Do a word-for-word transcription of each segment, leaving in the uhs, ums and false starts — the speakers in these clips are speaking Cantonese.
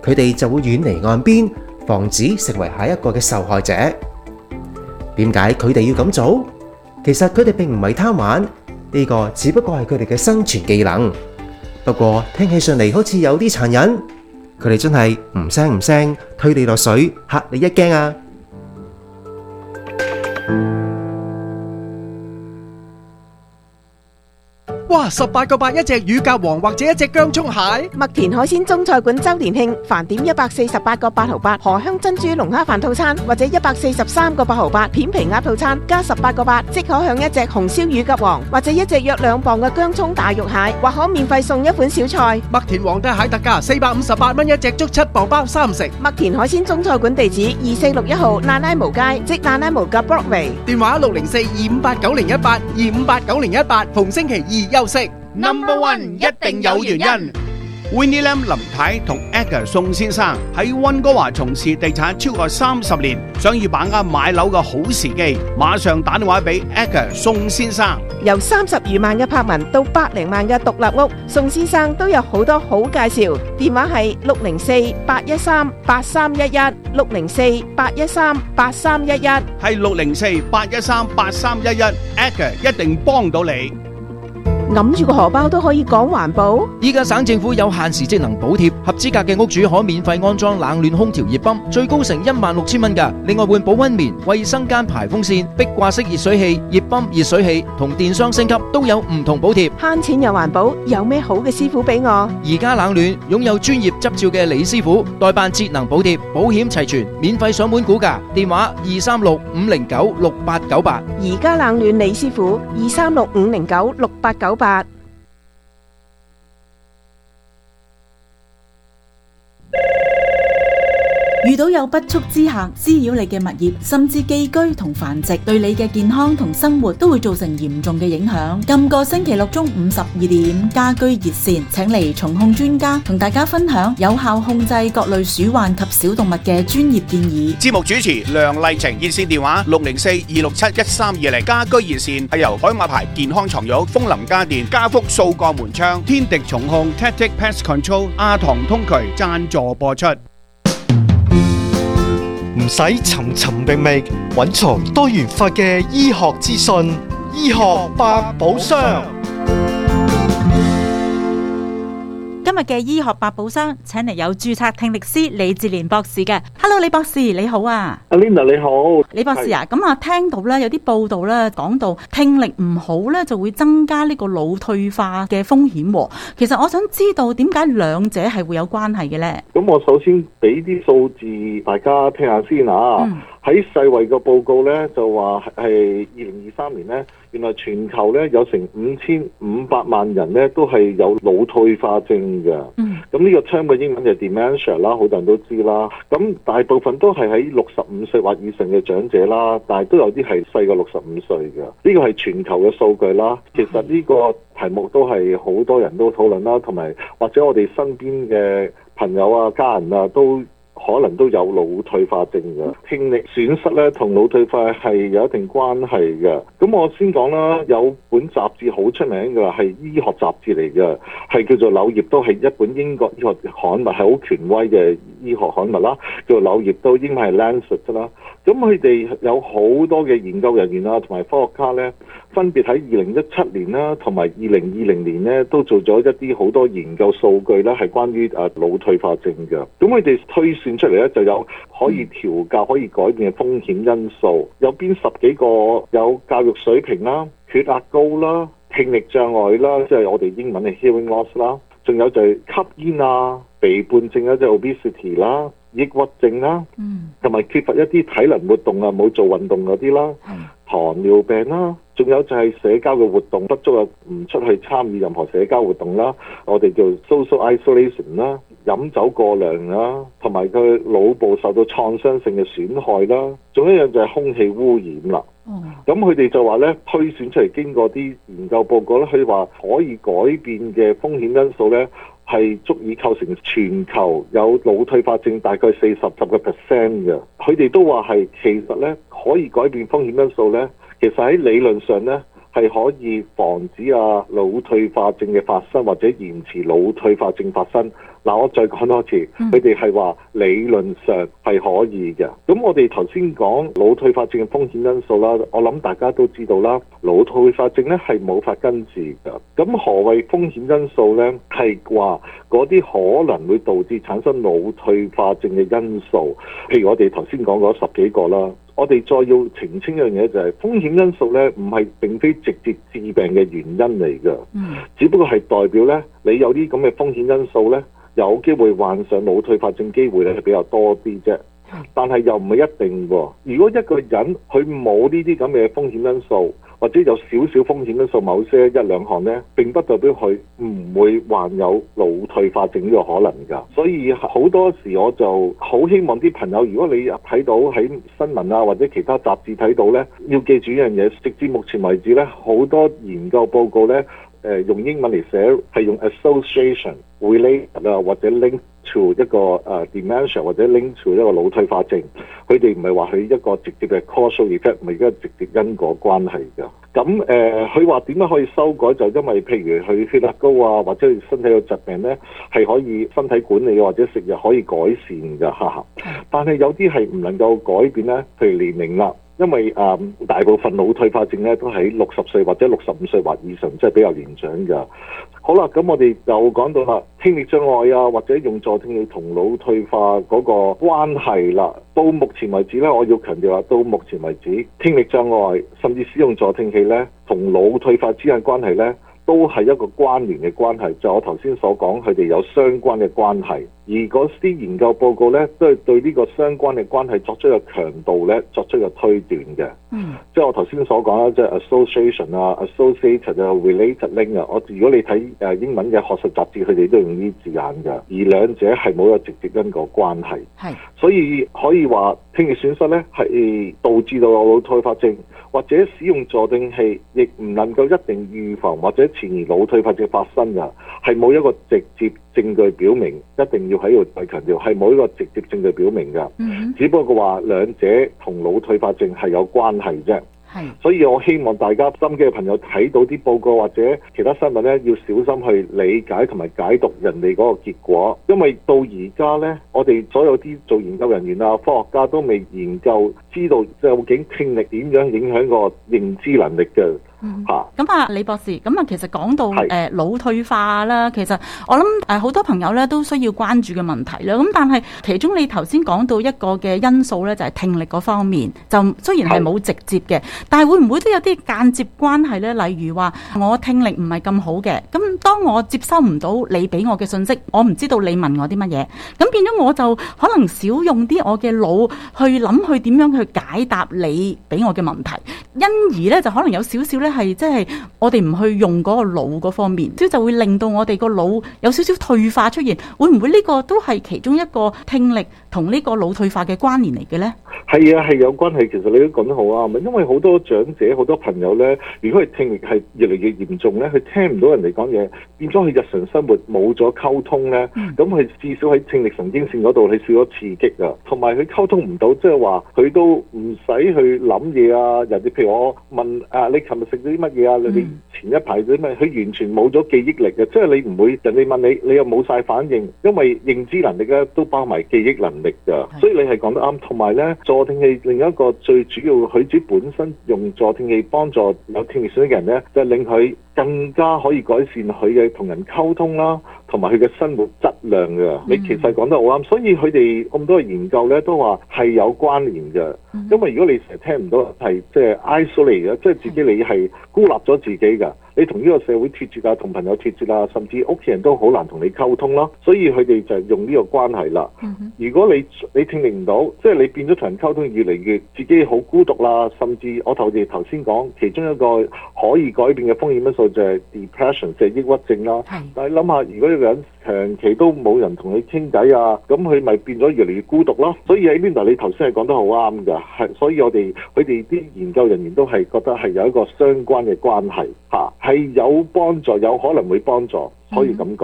佢哋就會遠離岸邊，防止成為下一個嘅受害者。點解佢哋要咁做？其實佢哋並唔係貪玩，呢個只不過係佢哋嘅生存技能。不過聽起上嚟好似有啲殘忍，佢哋真係唔聲唔聲推你落水，嚇你一驚啊！ 哇！十八個八一隻乳鴿王或者一隻薑蔥蟹， 麥田海鮮中菜館周年慶，飯點一百四十八個八毫八，荷香珍珠龍蝦飯套餐或者一百四十三個八毫八，片皮鴨套餐加十八個八，即可享一隻紅燒乳鴿王或者一隻約兩磅嘅薑蔥大肉蟹，或可免費送一款小菜。 麥田皇帝蟹特價四百五十八蚊一隻，足七磅包三成。 麥田海鮮中菜館地址二四六一號那拉無街，即那拉無嘅 Broadway。 電話六零四二五八九零一八二五八九零一八，逢星期二休息。 Number One 一定有原因。Winnie Lam 林太同 Edgar 宋先生喺溫哥華從事地產超過三十年，想要把握買樓嘅好時機，馬上打電話俾 Edgar 宋先生。 由三十餘萬嘅柏文到百零萬嘅獨立屋，宋先生都有好多好介紹。電話係六零四八一三八三一一，六零四八一三八三一一， 係六零四八一三八三一一 ，Edgar 一定幫到你。 揞住個荷包都可以講環保。 依家省政府有限時節能補貼，合資格嘅屋主可免費安裝冷暖空調熱泵，最高成一萬六千蚊㗎。另外換保溫棉、衛生間排風扇、壁掛式熱水器、熱泵、熱水器同電箱升級都有唔同補貼。 慳錢又環保，有咩好嘅師傅俾我？ 而家冷暖擁有專業執照嘅李師傅代辦節能補貼，保險齊全，免費上門估價。電話二三六五零九六八九八。 而家冷暖李師傅二三六五零九六八九八。 遇到有不速之客滋擾你嘅物業，甚至寄居同繁殖，對你嘅健康同生活都會造成嚴重嘅影響。今個星期六中午十二點，家居熱線請嚟蟲控專家同大家分享有效控制各類鼠患及小動物嘅專業建議。 節目主持梁麗晴，熱線電話六零四二六七一三二零。家居熱線係由海馬牌健康床褥、楓林家電、家福掃過門窗、天敵蟲控、Tactic Pest Control、亞堂通渠贊助播出。 唔使尋尋覓覓，揾尋多元化嘅醫學資訊，醫學百寶箱。 今日嘅醫學百寶箱請嚟有註冊聽力師李志蓮博士嘅。Hello， 李博士你好啊。 阿 Linda 你好。 李博士啊，咁啊聽到咧有啲報道咧講到聽力唔好咧就會增加呢個腦退化嘅風險。其實我想知道點解兩者係會有關係嘅咧？ 咁我首先俾啲數字大家聽下先啊。嗯喺世衛嘅報告咧就話係二零二三年咧，原來全球咧有成五千五百萬人咧都係有腦退化症嘅。嗯。咁呢個 term 嘅英文就係 dementia 啦，好多人都知啦。咁大部分都係喺六十五歲或以上嘅長者啦，但係都有啲係細過六十五歲嘅。呢個係全球嘅數據啦。其實呢個題目都係好多人都討論啦，同埋或者我哋身邊嘅朋友啊、家人啊都可能都有腦退化症嘅。聽力損失咧同腦退化係有一定關係嘅。咁我先講啦，有本雜誌好出名嘅，係醫學雜誌嚟嘅，係叫做柳葉刀，係一本英國醫學刊物，係好權威嘅醫學刊物啦，叫做柳葉刀，英文係 Lancet 啦。咁佢哋有好多嘅研究人員啊，同埋科學家咧，分別喺二零一七年啦，同埋二零二零年咧，都做咗一啲好多研究數據咧，係關於誒腦退化症嘅。咁佢哋推算出嚟咧，就有可以調教、可以改變嘅風險因素，有邊十幾個有教育水平啦、血壓高啦、聽力障礙啦，即係我哋英文嘅 hearing loss 啦，仲有就係吸煙啊、肥胖症啊，即係 obesity 啦。抑鬱症啦，同埋缺乏一啲體能活動啊，冇做運動嗰啲啦，糖尿病啦，仲有就係社交嘅活動不足啊，唔出去參與任何社交活動啦，我哋叫 social isolation 啦，飲酒過量啦，同埋佢腦部受到創傷性嘅損害啦，仲有一樣就係空氣污染啦。咁佢哋就話咧，推算出嚟經過啲研究報告咧，佢話可以改變嘅風險因素咧，係足以構成全球有腦退化症大概四十十個 percent 嘅。佢哋都話係其實咧可以改變風險因素咧，其實喺理論上咧係可以防止啊腦退化症嘅發生，或者延遲腦退化症發生。嗱，我再講多次，佢哋係話理論上係可以嘅。咁我哋頭先講腦退化症嘅風險因素啦，我諗大家都知道啦，腦退化症咧係冇法根治㗎。咁何謂風險因素咧？係話嗰啲可能會導致產生腦退化症嘅因素，譬如我哋頭先講嗰十幾個啦。我哋再要澄清一樣嘢就係風險因素咧，唔係並非直接致病嘅原因嚟㗎，嗯、只不過係代表咧你有啲咁嘅風險因素咧，有機會患上腦退化症機會咧係比較多啲啫。但係又唔係一定喎。如果一個人佢冇呢啲咁嘅風險因素，或者有少少風險因素，某些一兩項呢，並不代表佢唔會患有腦退化症呢個可能㗎。所以好多時我就好希望啲朋友，如果你睇到喺新聞啊或者其他雜誌睇到呢，要記住一樣嘢，直至目前為止呢，好多研究報告呢，誒用英文嚟寫係用 association、related 啊或者 link to 一個誒、uh, dementia 或者 link to 一個腦退化症，佢哋唔係話佢一個直接嘅 causal effect，唔係一個直接因果關係㗎。咁誒，佢話點解可以修改？就因為譬如佢血壓高啊，或者佢身體有疾病咧，係可以身體管理或者食藥可以改善㗎，哈哈。但係有啲係唔能夠改變咧，譬如年齡啦。因為誒、嗯、大部分腦退化症咧都喺六十歲或者六十五歲或以上，即係比較年長嘅。好啦，咁我哋就講到啦，聽力障礙啊，或者用助聽器同腦退化嗰個關係啦。到目前為止咧，我要強調啦，到目前為止，聽力障礙甚至使用助聽器咧，同腦退化之間關係咧，都係一個關聯嘅關係。就我頭先所講，佢哋有相關嘅關係。而嗰啲研究報告咧，都係對呢個相關嘅關係作出一個強度咧，作出一個推斷嘅。嗯，即係我頭先所講啦，即係 association 啊、associated 啊、related link 啊。我如果你睇誒英文嘅學術雜誌，佢哋都用呢啲字眼㗎。而兩者係冇一個直接因果關係。係，所以可以話聽力損失咧係導致到腦退化症，或者使用助聽器亦唔能夠一定預防或者遲疑腦退化症發生㗎，係冇一個直接證據表明，一定要喺度再強調，係冇一個直接證據表明㗎。嗯、只不過話兩者同腦退化症係有關係啫。係，所以我希望大家心機嘅朋友睇到啲報告或者其他新聞咧，要小心去理解同埋解讀人哋嗰個結果，因為到而家咧，我哋所有啲做研究人員啊、科學家都未研究知道究竟聽力點樣影響個認知能力嘅。嚇，咁啊，李博士，咁啊，其實講到誒腦退化啦，其實我諗誒好多朋友咧都需要關注嘅問題啦。咁但係其中你頭先講到一個嘅因素咧，就係聽力嗰方面，就雖然係冇直接嘅，但係會唔會都有啲間接關係咧？例如話我聽力唔係咁好嘅，咁當我接收唔到你俾我嘅信息，我唔知道你問我啲乜嘢，咁變咗我就可能少用啲我嘅腦去諗去點樣去解答你俾我嘅問題，因而咧就可能有少少咧。係即係我哋唔去用嗰個腦嗰方面，即就會令到我哋個腦有少少退化出現。會唔會呢個都係其中一個聽力同呢個腦退化嘅關聯嚟嘅呢？係啊，係有關係。其實你都講得好啱，因為好多長者、好多朋友呢，如果佢聽力係越嚟越嚴重呢，佢聽唔到人哋講嘢，變咗佢日常生活冇咗溝通呢。咁佢、嗯、至少喺聽力神經線嗰度係少咗刺激啊，同埋佢溝通唔到，即係話佢都唔使去諗嘢啊。人哋譬如我問啊，你琴日食啲乜嘢啊？你前一排啲咩？佢完全冇咗記憶力嘅，即係你唔會人哋問你，你又冇晒反應，因為認知能力咧都包埋記憶能力㗎，所以你係講得啱。同埋咧，助聽器另一個最主要，佢自己本身用助聽器幫助有聽力損失嘅人咧，就係令佢更加可以改善佢嘅同人溝通啦，同埋佢嘅生活質量㗎。你其實講得好啱，所以佢哋咁多嘅研究咧都話係有關聯嘅。因為如果你成日聽唔到係即係 isolate 嘅，即係自己你係孤立咗自己㗎，你同呢個社會脫節啊，同朋友脫節啊，甚至屋企人都好難同你溝通咯。所以佢哋就用呢個關係啦。嗯、如果你你聽力唔到，即係你變咗同人溝通越嚟越自己好孤獨啦，甚至我頭哋頭先講其中一個可以改變嘅風險因素就係 depression，即係抑鬱症啦。是但係諗下，如果一個人長期都冇人同你傾偈啊，咁佢咪變咗越嚟越孤獨咯。所以喺邊度你頭先係講得好啱㗎，係所以我哋佢哋啲研究人員都係覺得係有一個相關嘅關係嚇，係有幫助，有可能會幫助，可以咁講。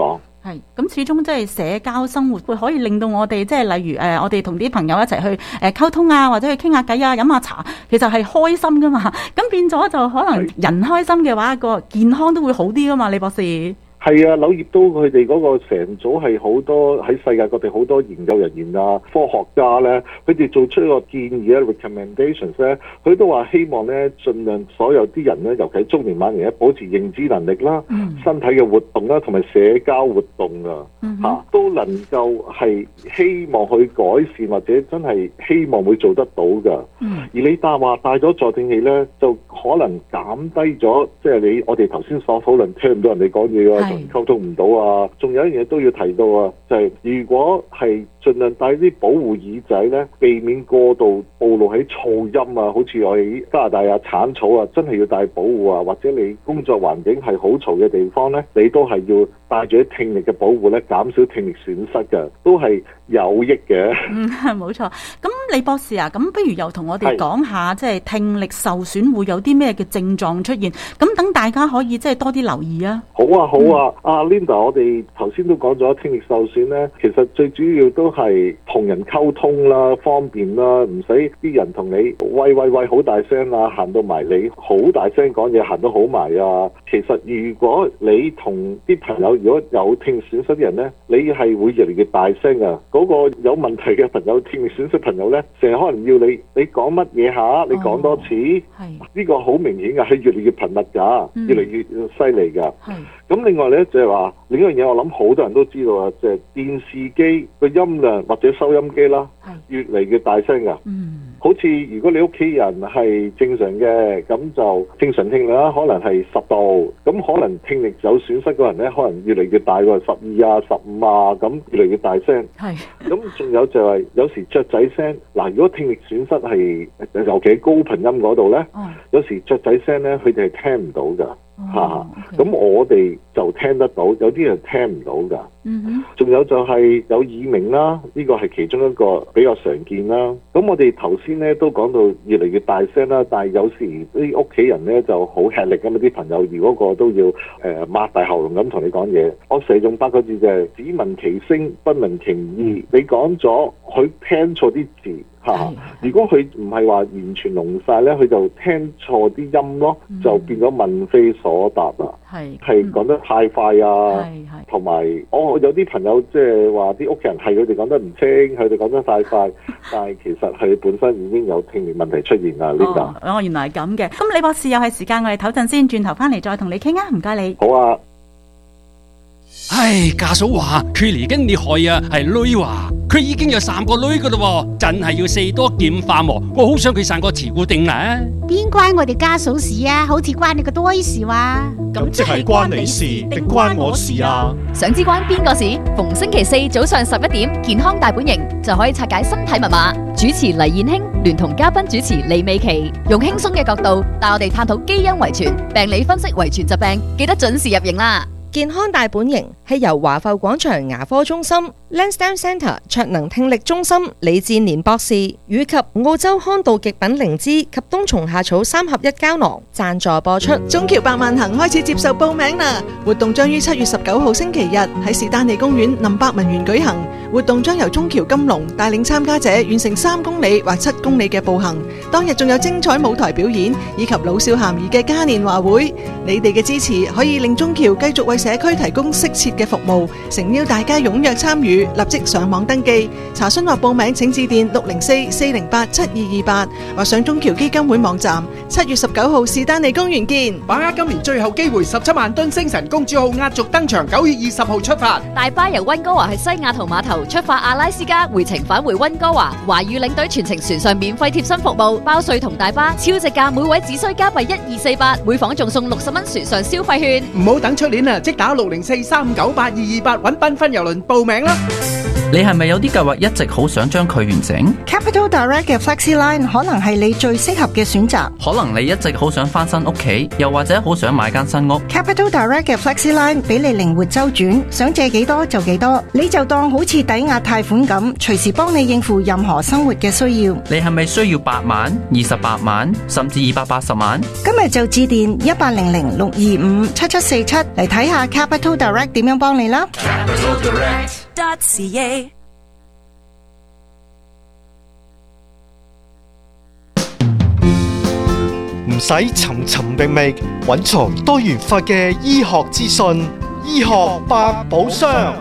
係，咁始終即係社交生活會可以令到我哋即係例如誒、呃，我哋同啲朋友一齊去誒、呃、溝通啊，或者去傾下偈啊，飲下茶，其實係開心噶嘛。咁變咗就可能人開心嘅話，個健康都會好啲噶嘛，李博士。 係啊，柳葉刀佢哋嗰個成組係好多喺世界各地好多研究人員啊、科學家咧，佢哋做出一個建議咧 recommendations 咧，佢都話希望咧，盡量所有啲人咧，尤其係中年晚年咧，保持認知能力啦、嗯、身體嘅活動啦，同埋社交活動啊，嚇、嗯啊、都能夠係希望去改善或者真係希望會做得到㗎。嗯、而你但話帶咗助聽器咧，就可能減低咗，即係你我哋頭先所討論聽唔到人哋講嘢啊。溝通唔到啊！仲有一樣嘢都要提到啊，就係、是、如果係盡量戴啲保護耳仔咧，避免過度暴露喺噪音啊，好似我喺加拿大啊鏟草啊，真係要戴保護啊，或者你工作環境係好嘈嘅地方咧，你都係要戴住啲聽力嘅保護咧，減少聽力損失嘅，都係有益嘅。 嗯，冇錯。咁李博士啊，咁不如又同我哋講下，即係聽力受損會有啲咩嘅症狀出現？咁等大家可以即係多啲留意啊。 好啊，好啊。阿、嗯啊、Linda，我哋頭先都講咗聽力受損咧，其實最主要都係同人溝通啦，方便啦，唔使啲人同你喂喂喂好大聲啊，行到埋你好大聲講嘢，行到好埋啊。其實如果你同啲朋友如果有聽力損失啲人咧，你係會越嚟越大聲啊。嗰、那個有問題嘅朋友，聽力損失朋友咧，成日可能要你你講乜嘢下，你講多次，呢、哦、個好明顯㗎，係越嚟越頻密㗎、嗯，越嚟越犀利㗎。咁另外咧就係話另一樣嘢，我諗好多人都知道啊，就係、是、電視機個音量或者收音機啦，越嚟越大聲㗎。嗯，好似如果你屋企人係正常嘅，咁就正常聽力啦，可能係十度，咁可能聽力有損失嗰人咧，可能越嚟越大喎，十二啊、十五啊，咁越嚟越大聲。係。咁仲有就係、是、有時雀仔聲，嗱，如果聽力損失係尤其喺高頻音嗰度咧，有時雀仔聲咧，佢哋係聽唔到㗎。嚇、哦！咁、okay. 我哋就聽得到，有啲人聽唔到㗎。嗯哼。仲有就係有耳鳴啦，呢個係其中一個比較常見啦。咁我哋頭先咧都講到越嚟越大聲啦，但係有時啲屋企人咧就好吃力咁啊！啲朋友如果個都要誒擘、呃、大喉嚨咁同你講嘢，我成日用八個字就係只聞其聲不聞其意。你講咗佢聽錯啲字。嚇！如果佢唔係話完全聾晒咧，佢就聽錯啲音咯，嗯、就變咗問非所答啦。係係講得太快啊！係係。同埋我有啲朋友即係話啲屋企人係佢哋講得唔清，佢哋講得太快，但係其實佢本身已經有聽力問題出現啦。呢個哦，原來係咁嘅。咁李博士又係時間，我哋唞陣先，轉頭翻嚟再同你傾啊！唔該你。 好啊。 唉，家嫂話佢嚟緊你害啊，係女話佢已經有三個女噶啦，真係要四多劍化喎。我好想佢生個慈固定啦。 邊關我哋家嫂事啊？好似關你個多事話。 咁即係關你事定關我事啊？ 想知關邊個事？逢星期四早上十一點，健康大本營就可以拆解身體密碼。主持黎燕卿聯同嘉賓主持李美琪，用輕鬆嘅角度帶我哋探討基因遺傳、病理分析遺傳疾病，記得準時入營啦。 健康大本營係由華埠廣場牙科中心、Lansdowne Centre 卓能聽力中心李志年博士以及澳洲康道極品靈芝及冬蟲夏草三合一膠囊贊助播出。 中橋百萬行開始接受報名啦！活動將於七月十九號星期日喺士丹利公園林百文園舉行。活動將由中橋金龍帶領參加者完成三公里或七公里嘅步行。當日仲有精彩舞台表演以及老少咸宜嘅嘉年華會。你哋嘅支持可以令中橋繼續為社區提供適切嘅服務，誠邀大家踴躍參與，立即上網登記查詢或報名，請致電六零四四零八七二二八或上中橋基金會網站。七月十九號士丹利公園見， 把握今年最後機會，十七萬噸星辰公主號壓軸登場，九月二十號出發。 大巴由溫哥華去西雅圖碼頭出發阿拉斯加，回程返回溫哥華。華語領隊全程船上免費貼身服務，包稅同大巴，超值價，每位只需加幣一二四八，每房仲送六十蚊船上消費券。 唔好等出年啊，即打六零四三五九八二二八揾繽紛郵輪報名啦！ 你係咪有啲計劃一直好想將佢完成？ 給 Capital Direct 嘅 FlexiLine 可能係你最適合嘅選擇。 可能你一直好想翻新屋企，又或者好想買間新屋。 Capital Direct 嘅 FlexiLine 俾你靈活周轉，想借幾多就幾多，你就當好似抵押貸款咁，隨時幫你應付任何生活嘅需要。 你係咪需要八萬、二十八萬，甚至二百八十萬？ 今日就致電一八零零六二五七七四七嚟睇下 Capital Direct 點樣幫你啦。 Capital Direct dot C A 唔使尋尋覓覓，蘊藏多元化嘅醫學資訊，醫學百寶箱。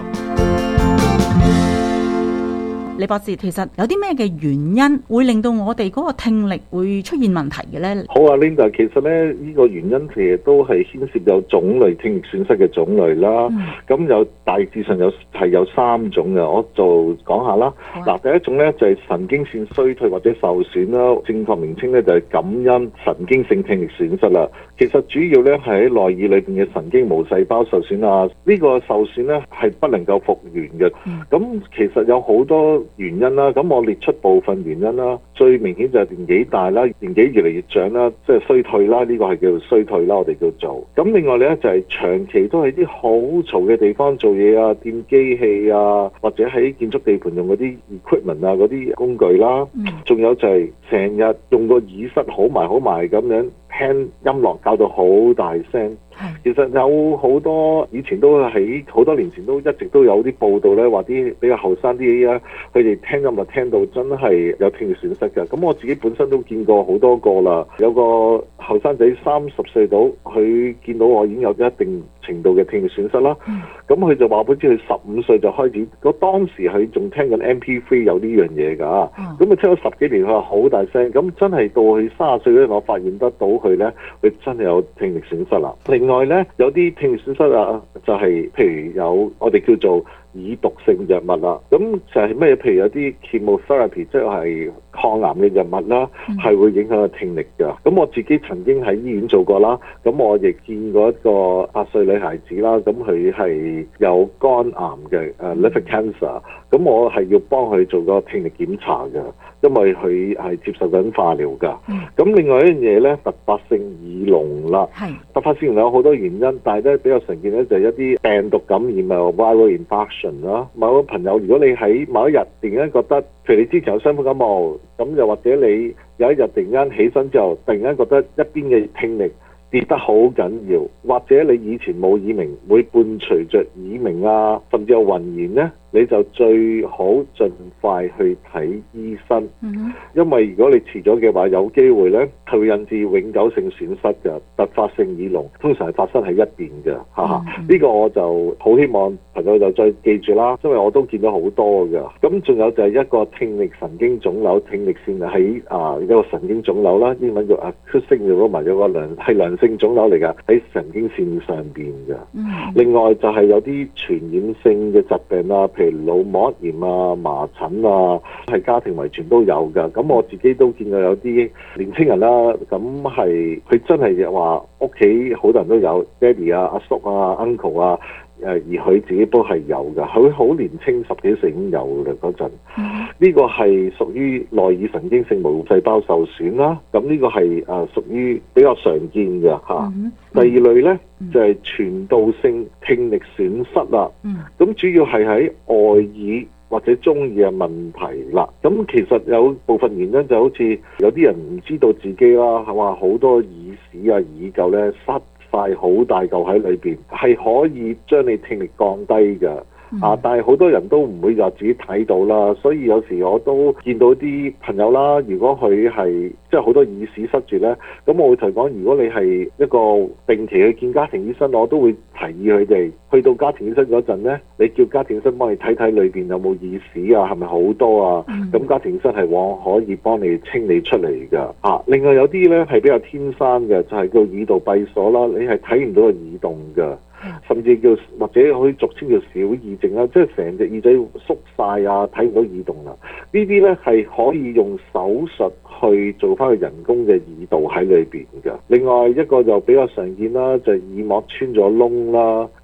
李博士，其實有啲咩嘅原因會令到我哋嗰個聽力會出現問題嘅咧？ 好啊 Linda， 其實咧呢、這個原因其實都係牽涉有種類聽力損失嘅種類啦。咁、嗯、有大致上有係有三種嘅，我就講下啦。嗱、啊，第一種咧就係、是、神經線衰退或者受損啦，正確名稱咧就係、是、感因神經性聽力損失啦。其實主要咧係喺內耳裏邊嘅神經毛細胞受損啊，呢、這個受損咧係不能夠復原嘅。咁、嗯、其實有好多原因啦，咁我列出部分原因啦。最明顯就係年紀大啦，年紀越嚟越長啦，即係衰退啦，呢個係叫做衰退啦，我哋叫做。咁另外咧就係長期都喺啲好嘈嘅地方做嘢啊，掂機器啊，或者喺建築地盤用嗰啲 equipment 啊嗰啲工具啦。仲有就係成日用個耳塞好埋好埋咁樣聽音樂搞到好大聲。其實有好多以前都喺好多年前都一直都有啲報道咧，話啲比較後生啲啊，佢哋聽音樂聽到真係有聽力損失嘅。咁我自己本身都見過好多個啦，有個後生仔三十歲到，佢見到我已經有一定程度嘅聽力損失啦。咁佢就話俾我知，佢十五歲就開始，嗰當時佢仲聽緊 M P 三 有呢樣嘢㗎。咁佢聽咗十幾年，佢話好大聲。咁真係到佢三十歲嗰陣，我發現得到佢咧，佢真係有聽力損失啦。另外咧，有啲聽力損失啊，就係、是、譬如有我哋叫做耳毒性藥物啦，咁就係咩？譬如有啲 chemotherapy，即係抗癌嘅藥物啦，係、嗯、會影響個聽力㗎。咁我自己曾經喺醫院做過啦，咁我亦見過一個八歲女孩子啦，咁佢係有肝癌嘅，誒、uh, liver cancer，咁我係要幫佢做個聽力檢查嘅，因為佢係接受緊化療㗎。咁、嗯、另外一樣嘢咧，突發性耳聾啦，突發性耳聾有好多原因，但係咧比較常見咧就係一啲病毒感染啊 viral infection 啦。某個朋友，如果你喺某一日突然間覺得，譬如你之前有傷風感冒，咁又或者你有一日突然間起身之後，突然間覺得一邊嘅聽力跌得好緊要，或者你以前冇耳鳴，會伴隨着耳鳴啊，甚至有暈眩呢，你就最好盡快去睇醫生。Mm-hmm. 因為如果你遲咗嘅話，有機會呢係會引致永久性損失嘅。突發性耳聾通常係發生喺一邊嘅，哈哈。呢個我就好希望朋友就再記住啦，因為我都見到好多嘅。咁仲有就係一個聽力神經腫瘤，聽力線喺啊一個神經腫瘤啦，英文叫 acoustic neuroma，有個良係良性腫瘤嚟㗎，喺神經線上邊嘅。Mm-hmm. 另外就係有啲傳染性嘅疾病啊，譬如腦膜炎啊、麻疹啊，係家庭遺傳都有㗎。咁我自己都見到有啲年青人啦，咁係佢真係話屋企好多人都有爹哋啊、阿叔啊、uncle 啊，誒而佢自己都係有㗎。佢好年青，十幾歲已經有㗎嗰陣。呢個係屬於內耳神經性毛細胞受損啦。咁呢個係誒屬於比較常見嘅嚇。第二類呢，就係、是、傳導性聽力損失啦。咁主要係喺外耳或者中耳嘅問題啦。咁其實有部分原因就好似有啲人唔知道自己啦，係話好多耳屎啊、耳垢咧塞晒好大嚿喺裏邊，係可以將你聽力降低嘅。啊！但係好多人都唔會話自己睇到啦，所以有時我都見到啲朋友啦，如果佢係即係好多耳屎塞住呢，咁我會同佢講，如果你係一個定期去見家庭醫生，我都會提議佢哋去到家庭醫生嗰陣呢，你叫家庭醫生幫你睇睇裏邊有冇耳屎啊，係咪好多啊？咁、嗯、家庭醫生係往可以幫你清理出嚟㗎。啊，另外有啲呢係比較天生嘅，就係、是、叫耳道閉鎖啦，你係睇唔到個耳洞㗎。甚至叫或者可以俗稱叫小耳症啦，即係成隻耳仔縮晒啊，睇唔到耳洞啦。呢啲呢係可以用手術去做翻個人工嘅耳道喺裏邊嘅。另外一個就比較常見啦，就係、耳膜穿咗窿啦。咁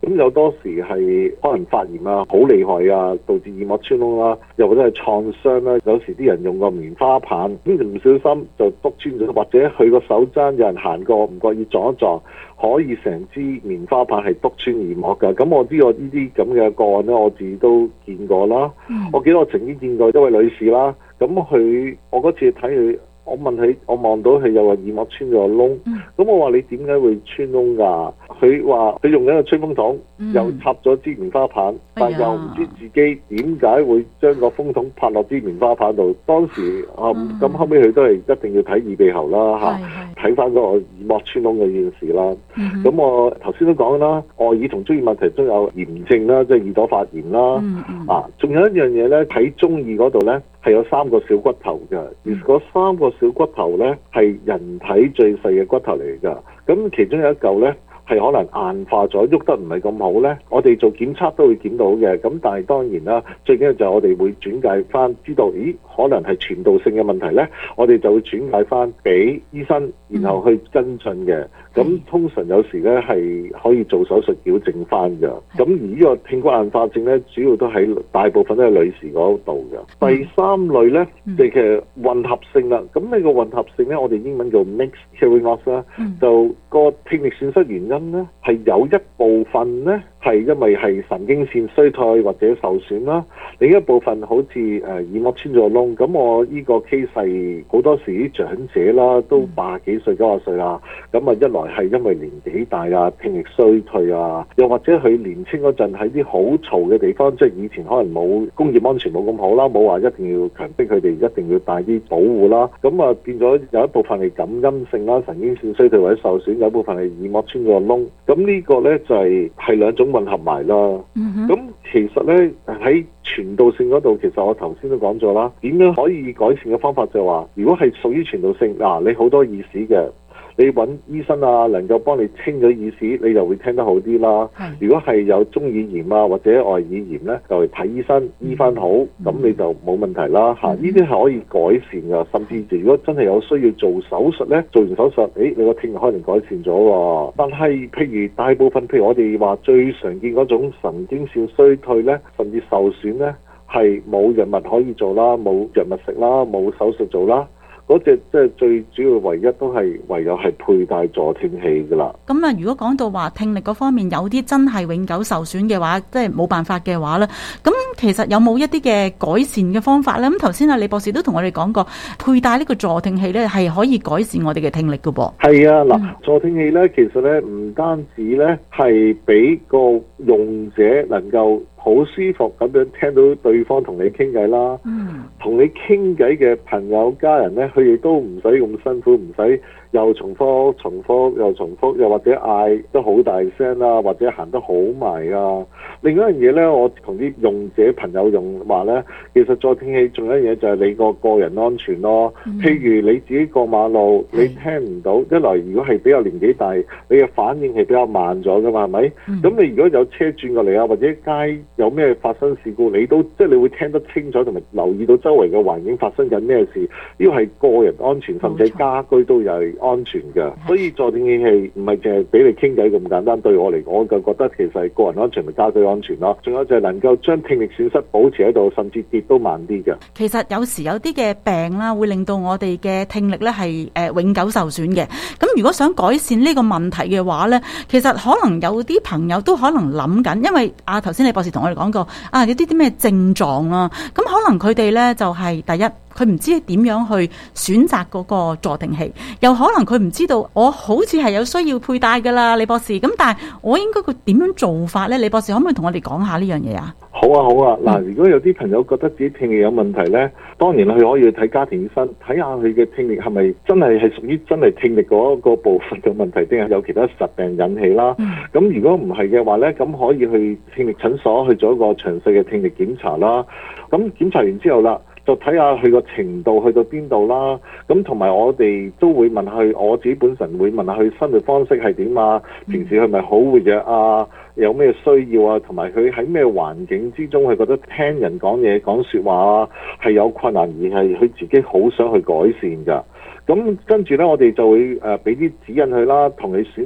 咁有多時係可能發炎啊，好厲害啊，導致耳膜穿窿啦，又或者係創傷啦。有時啲人用個棉花棒，咁唔小心就篤穿咗，或者佢個手踭有人行過唔覺意撞一撞，可以成支棉花棒係篤穿耳膜㗎。咁我知我呢啲咁嘅個案咧，我自己都見過啦。嗯、我記得我曾經見過一位女士啦，咁佢我嗰次睇佢。我問佢，我望到佢有個耳膜穿咗個窿，咁、嗯、我話你點解會穿窿㗎？佢話佢用緊個吹風筒，嗯、又插咗支棉花棒，但又唔知自己點解會將個風筒拍落支棉花棒度。當時啊，咁、嗯、後尾佢都係一定要睇耳鼻喉啦，嚇，睇翻嗰個耳膜穿窿嘅件事啦。咁、嗯、我頭先都講啦，外耳同中耳問題都有炎症啦，即係耳朵發炎啦。嗯嗯、啊，仲有一樣嘢咧，喺中耳嗰度咧係有三個小骨頭嘅，而嗰三個小骨頭咧係人體最細嘅骨頭嚟㗎。咁其中有一嚿咧係可能硬化咗，喐得唔係咁好咧，我哋做檢測都會檢到嘅。咁但係當然啦，最緊要就係我哋會轉介翻，知道咦可能係傳導性嘅問題咧，我哋就會轉介翻俾醫生，然後去跟進嘅。咁、嗯、通常有時咧係可以做手術矯正翻嘅。咁而呢個聽骨硬化症咧，主要都喺大部分都係女士嗰度嘅。嗯、第三類咧，就其實混合性啦。咁呢個混合性咧，我哋英文叫 mixed hearing loss 啦、嗯，就個聽力損失原因咧係有一部分咧係因為係神經線衰退或者受損啦，另一部分好似誒耳膜穿咗窿。咁我呢個 case 係好多時啲長者啦，都八十幾歲、九十歲啦，咁啊一來係因為年紀大啊，聽力衰退啊，又或者佢年青嗰陣喺啲好嘈嘅地方，即係以前可能冇工業安全冇咁好啦，冇話一定要強迫佢哋一定要帶啲保護啦，咁啊變咗有一部分係感音性啦，神經線衰退或者受損，有一部分係耳膜穿咗個窿，咁呢個咧就係係兩種混合埋啦。咁、嗯、其實咧喺傳導性嗰度，其實我頭先都講咗啦，點樣可以改善嘅方法就係話，如果係屬於傳導性，嗱、啊、你好多耳屎嘅。你揾醫生啊，能夠幫你清咗耳屎，你就會聽得好啲啦。如果係有中耳炎啊或者外耳炎咧，就去睇醫生醫翻好，咁、嗯、你就冇問題啦嚇。呢啲係可以改善噶，甚至如果真係有需要做手術咧，做完手術，誒你個聽力可能改善咗喎。但係譬如大部分譬如我哋話最常見嗰種神經線衰退咧，甚至受損咧，係冇藥物可以做啦，冇藥物食啦，冇手術做啦。嗰隻即係最主要，唯一都係唯有係佩戴助聽器噶啦。咁啊，如果講到話聽力嗰方面有啲真係永久受損嘅話，即係冇辦法嘅話咧，咁其實有冇一啲嘅改善嘅方法咧？咁頭先啊，李博士都同我哋講過，佩戴呢個助聽器咧係可以改善我哋嘅聽力噶噃。係啊，嗱、嗯，助聽器咧其實咧唔單止咧係俾個用者能夠好舒服咁樣聽到對方同你傾偈啦，同、嗯、你傾偈嘅朋友家人咧，佢亦都唔使咁辛苦，唔使又重複重複又重複，又或者嗌得好大聲啊，或者行得好埋啊。另一樣嘢咧，我同啲用者朋友用話咧，其實助聽器仲有一樣嘢就係你個個人安全咯。嗯、譬如你自己過馬路，你聽唔到，一來如果係比較年紀大，你嘅反應係比較慢咗噶嘛，係咪？咁、嗯、你如果有車轉過嚟啊，或者街有咩發生事故，你都即係你會聽得清楚，同埋留意到周圍嘅環境發生緊咩事。呢個係個人安全，甚至家居都有安全嘅。所以助聽器唔係淨係俾你傾偈咁簡單。對我嚟講，我就覺得其實係個人安全同家居安全咯。仲有就係能夠將聽力損失保持喺度，甚至跌都慢啲嘅。其實有時有啲嘅病啦，會令到我哋嘅聽力咧係誒永久受損嘅。咁如果想改善呢個問題嘅話咧，其實可能有啲朋友都可能諗緊，因為啊頭先李博士同我哋講過啊，有啲啲咩症狀啊，咁可能佢哋咧就係、是、第一，佢唔知點樣去選擇嗰個助聽器，又可能佢唔知道我好似係有需要佩戴噶啦，李博士。咁但係我應該佢點樣做法咧？李博士可唔可以同我哋講下呢樣嘢啊？好啊好啊，嗱、嗯，如果有啲朋友覺得自己聽力有問題咧，當然佢可以去睇家庭醫生，睇下佢嘅聽力係咪真係係屬於真係聽力嗰個部分嘅問題，定係有其他疾病引起啦。咁、嗯、如果唔係嘅話咧，咁可以去聽力診所去做一個詳細嘅聽力檢查啦。咁檢查完之後啦，就睇下佢個程度去到邊度啦。咁同埋我哋都會問佢，我自己本身會問下佢生活方式係點啊，平時係咪好活躍啊？有咩需要啊？同埋佢喺咩環境之中，佢覺得聽人講嘢講說話啊，係有困難，而係佢自己好想去改善㗎。咁跟住呢，我哋就會誒俾啲指引佢啦，同佢選擇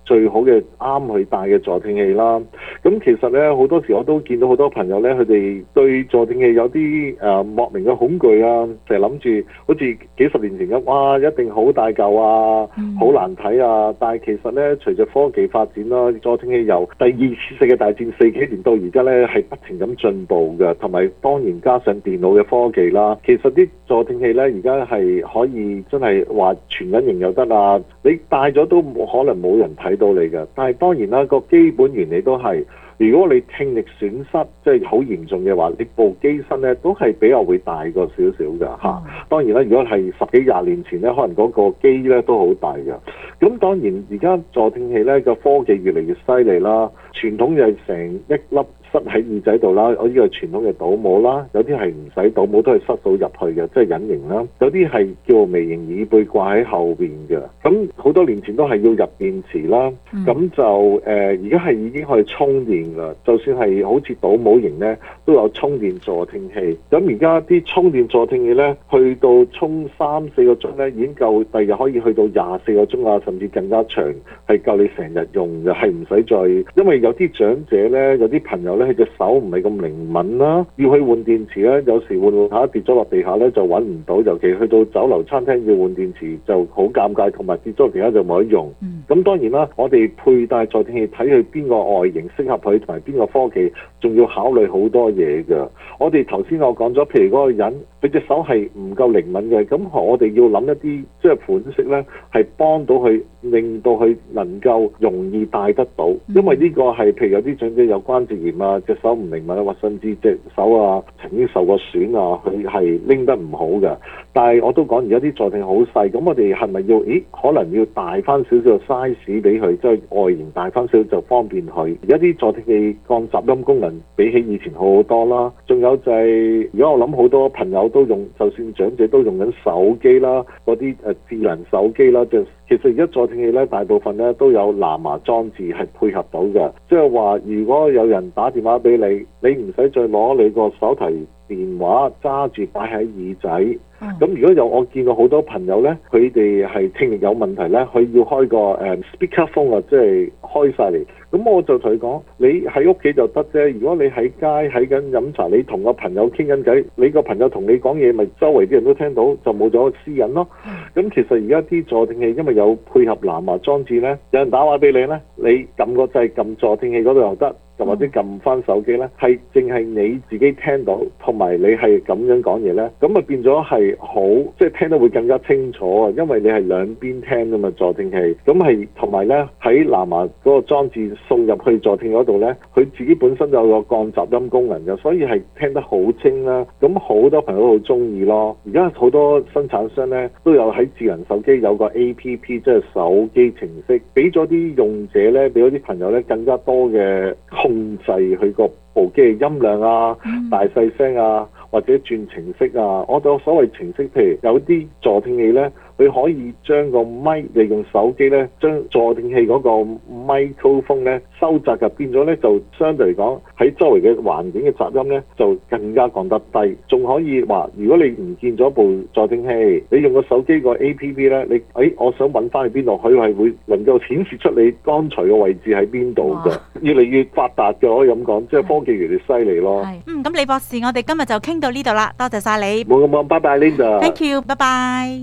最好嘅啱佢戴嘅助聽器啦。咁其實咧好多時我都見到好多朋友咧，佢哋對助聽器有啲誒、呃、莫名嘅恐懼啊，成日諗住好似幾十年前咁，哇一定好大嚿啊，好、嗯、難睇啊。但係其實咧隨着科技發展啦，助聽器由第二次世界大戰四幾年到而家咧係不停咁進步嘅，同埋當然加上電腦嘅科技啦。其實啲助聽器咧而家係可以真係話全隱形又得啊，你戴咗都冇可能冇人睇到你嘅。但係當然啦，個基本原理都係，如果你聽力損失即係好嚴重嘅話，你部機身咧都係比較會大個少少嘅嚇。當然啦，如果係十幾廿年前咧，可能嗰個機咧都好大嘅。咁當然而家助聽器咧個科技越嚟越犀利啦，傳統就係成一粒塞喺耳仔度啦，我呢個係傳統嘅倒模啦，有啲係唔使倒模都係塞到入去嘅，即係隱形啦。有啲係叫微型耳背掛喺後邊嘅。咁好多年前都係要入電池啦，咁、嗯、就誒而家係已經可以充電㗎。就算係好似倒模型咧，都有充電助聽器。咁而家啲充電助聽器咧，去到充三四個鐘咧，已經夠，第日可以去到廿四個鐘啊，甚至更加長，係夠你成日用嘅，係唔使再。因為有啲長者咧，有啲朋友咧，佢隻手唔係咁靈敏啦，要去換電池咧，有時換換下跌咗落地下咧就揾唔到，尤其去到酒樓餐廳要換電池就好尷尬，同埋跌咗落地下就冇得用。咁、嗯、當然啦，我哋佩戴助聽器睇佢邊個外形適合佢，同埋邊個科技，仲要考慮好多嘢㗎。我哋頭先我講咗，譬如嗰個人佢隻手係唔夠靈敏嘅，咁我哋要諗一啲即係款式咧，係幫到佢，令到佢能夠容易戴得到。因為呢個係譬如有啲長者有關節炎啊，隻手唔靈敏啊，或甚至隻手啊曾經受過損啊，佢係拎得唔好嘅。但係我都講而家啲助聽好細，咁我哋係咪要？咦，可能要大翻少少 size 俾佢，即係外形大翻少少就方便佢。而家啲助聽器降雜音功能比起以前好好多啦。仲有就係而家我諗好多朋友都用，就算長者都用緊手機啦，嗰啲誒智能手機啦，就其實而家助聽器咧大部分咧都有藍牙裝置係配合到嘅，即係話如果有人打電話俾你，你唔使再攞你個手提電話揸住擺喺耳仔。咁、嗯、如果有我見到好多朋友咧，佢哋係聽力有問題咧，佢要開個誒、um, speaker phone 啊，即係開晒嚟。咁我就同佢講，你喺屋企就得啫。如果你喺街喺緊飲茶，你同個朋友傾緊偈，你個朋友同你講嘢，咪周圍啲人都聽到，就冇咗私隱咯。咁、嗯、其實而家啲助聽器因為有配合藍牙裝置咧，有人打話俾你咧，你撳個掣撳助聽器嗰度又得。就或者撳翻手機咧，係淨係你自己聽到，同埋你係咁樣講嘢咧，咁啊變咗係好，即係聽得會更加清楚啊！因為你係兩邊聽噶嘛助聽器，咁係同埋咧喺藍牙嗰個裝置送入去助聽嗰度咧，佢自己本身有個降雜音功能嘅，所以係聽得好清啦。咁好多朋友都好中意咯。而家好多生產商咧都有喺智能手機有個 A P P， 即係手機程式，俾咗啲用者咧，俾咗啲朋友咧更加多嘅控制佢個部機嘅音量啊、嗯、大細聲啊，或者轉程式啊。我哋有所謂程式，譬如有啲助聽器咧，佢可以將個咪利用手機咧，將助聽器嗰個 microphone 咧收窄嘅，變咗咧就相對嚟講喺周圍嘅環境嘅雜音咧就更加降得低。仲可以話，如果你唔見咗部助聽器，你用個手機個 A P P 咧，你誒、哎、我想揾翻去邊度，佢係會能夠顯示出你剛才嘅位置喺邊度嘅，越嚟越發達嘅，可以咁講，即係科技越嚟越犀利咯。 嗯，咁李博士，我哋今日就傾到呢度啦，多謝晒你。 冇咁講，拜拜 Linda。Thank you， 拜拜。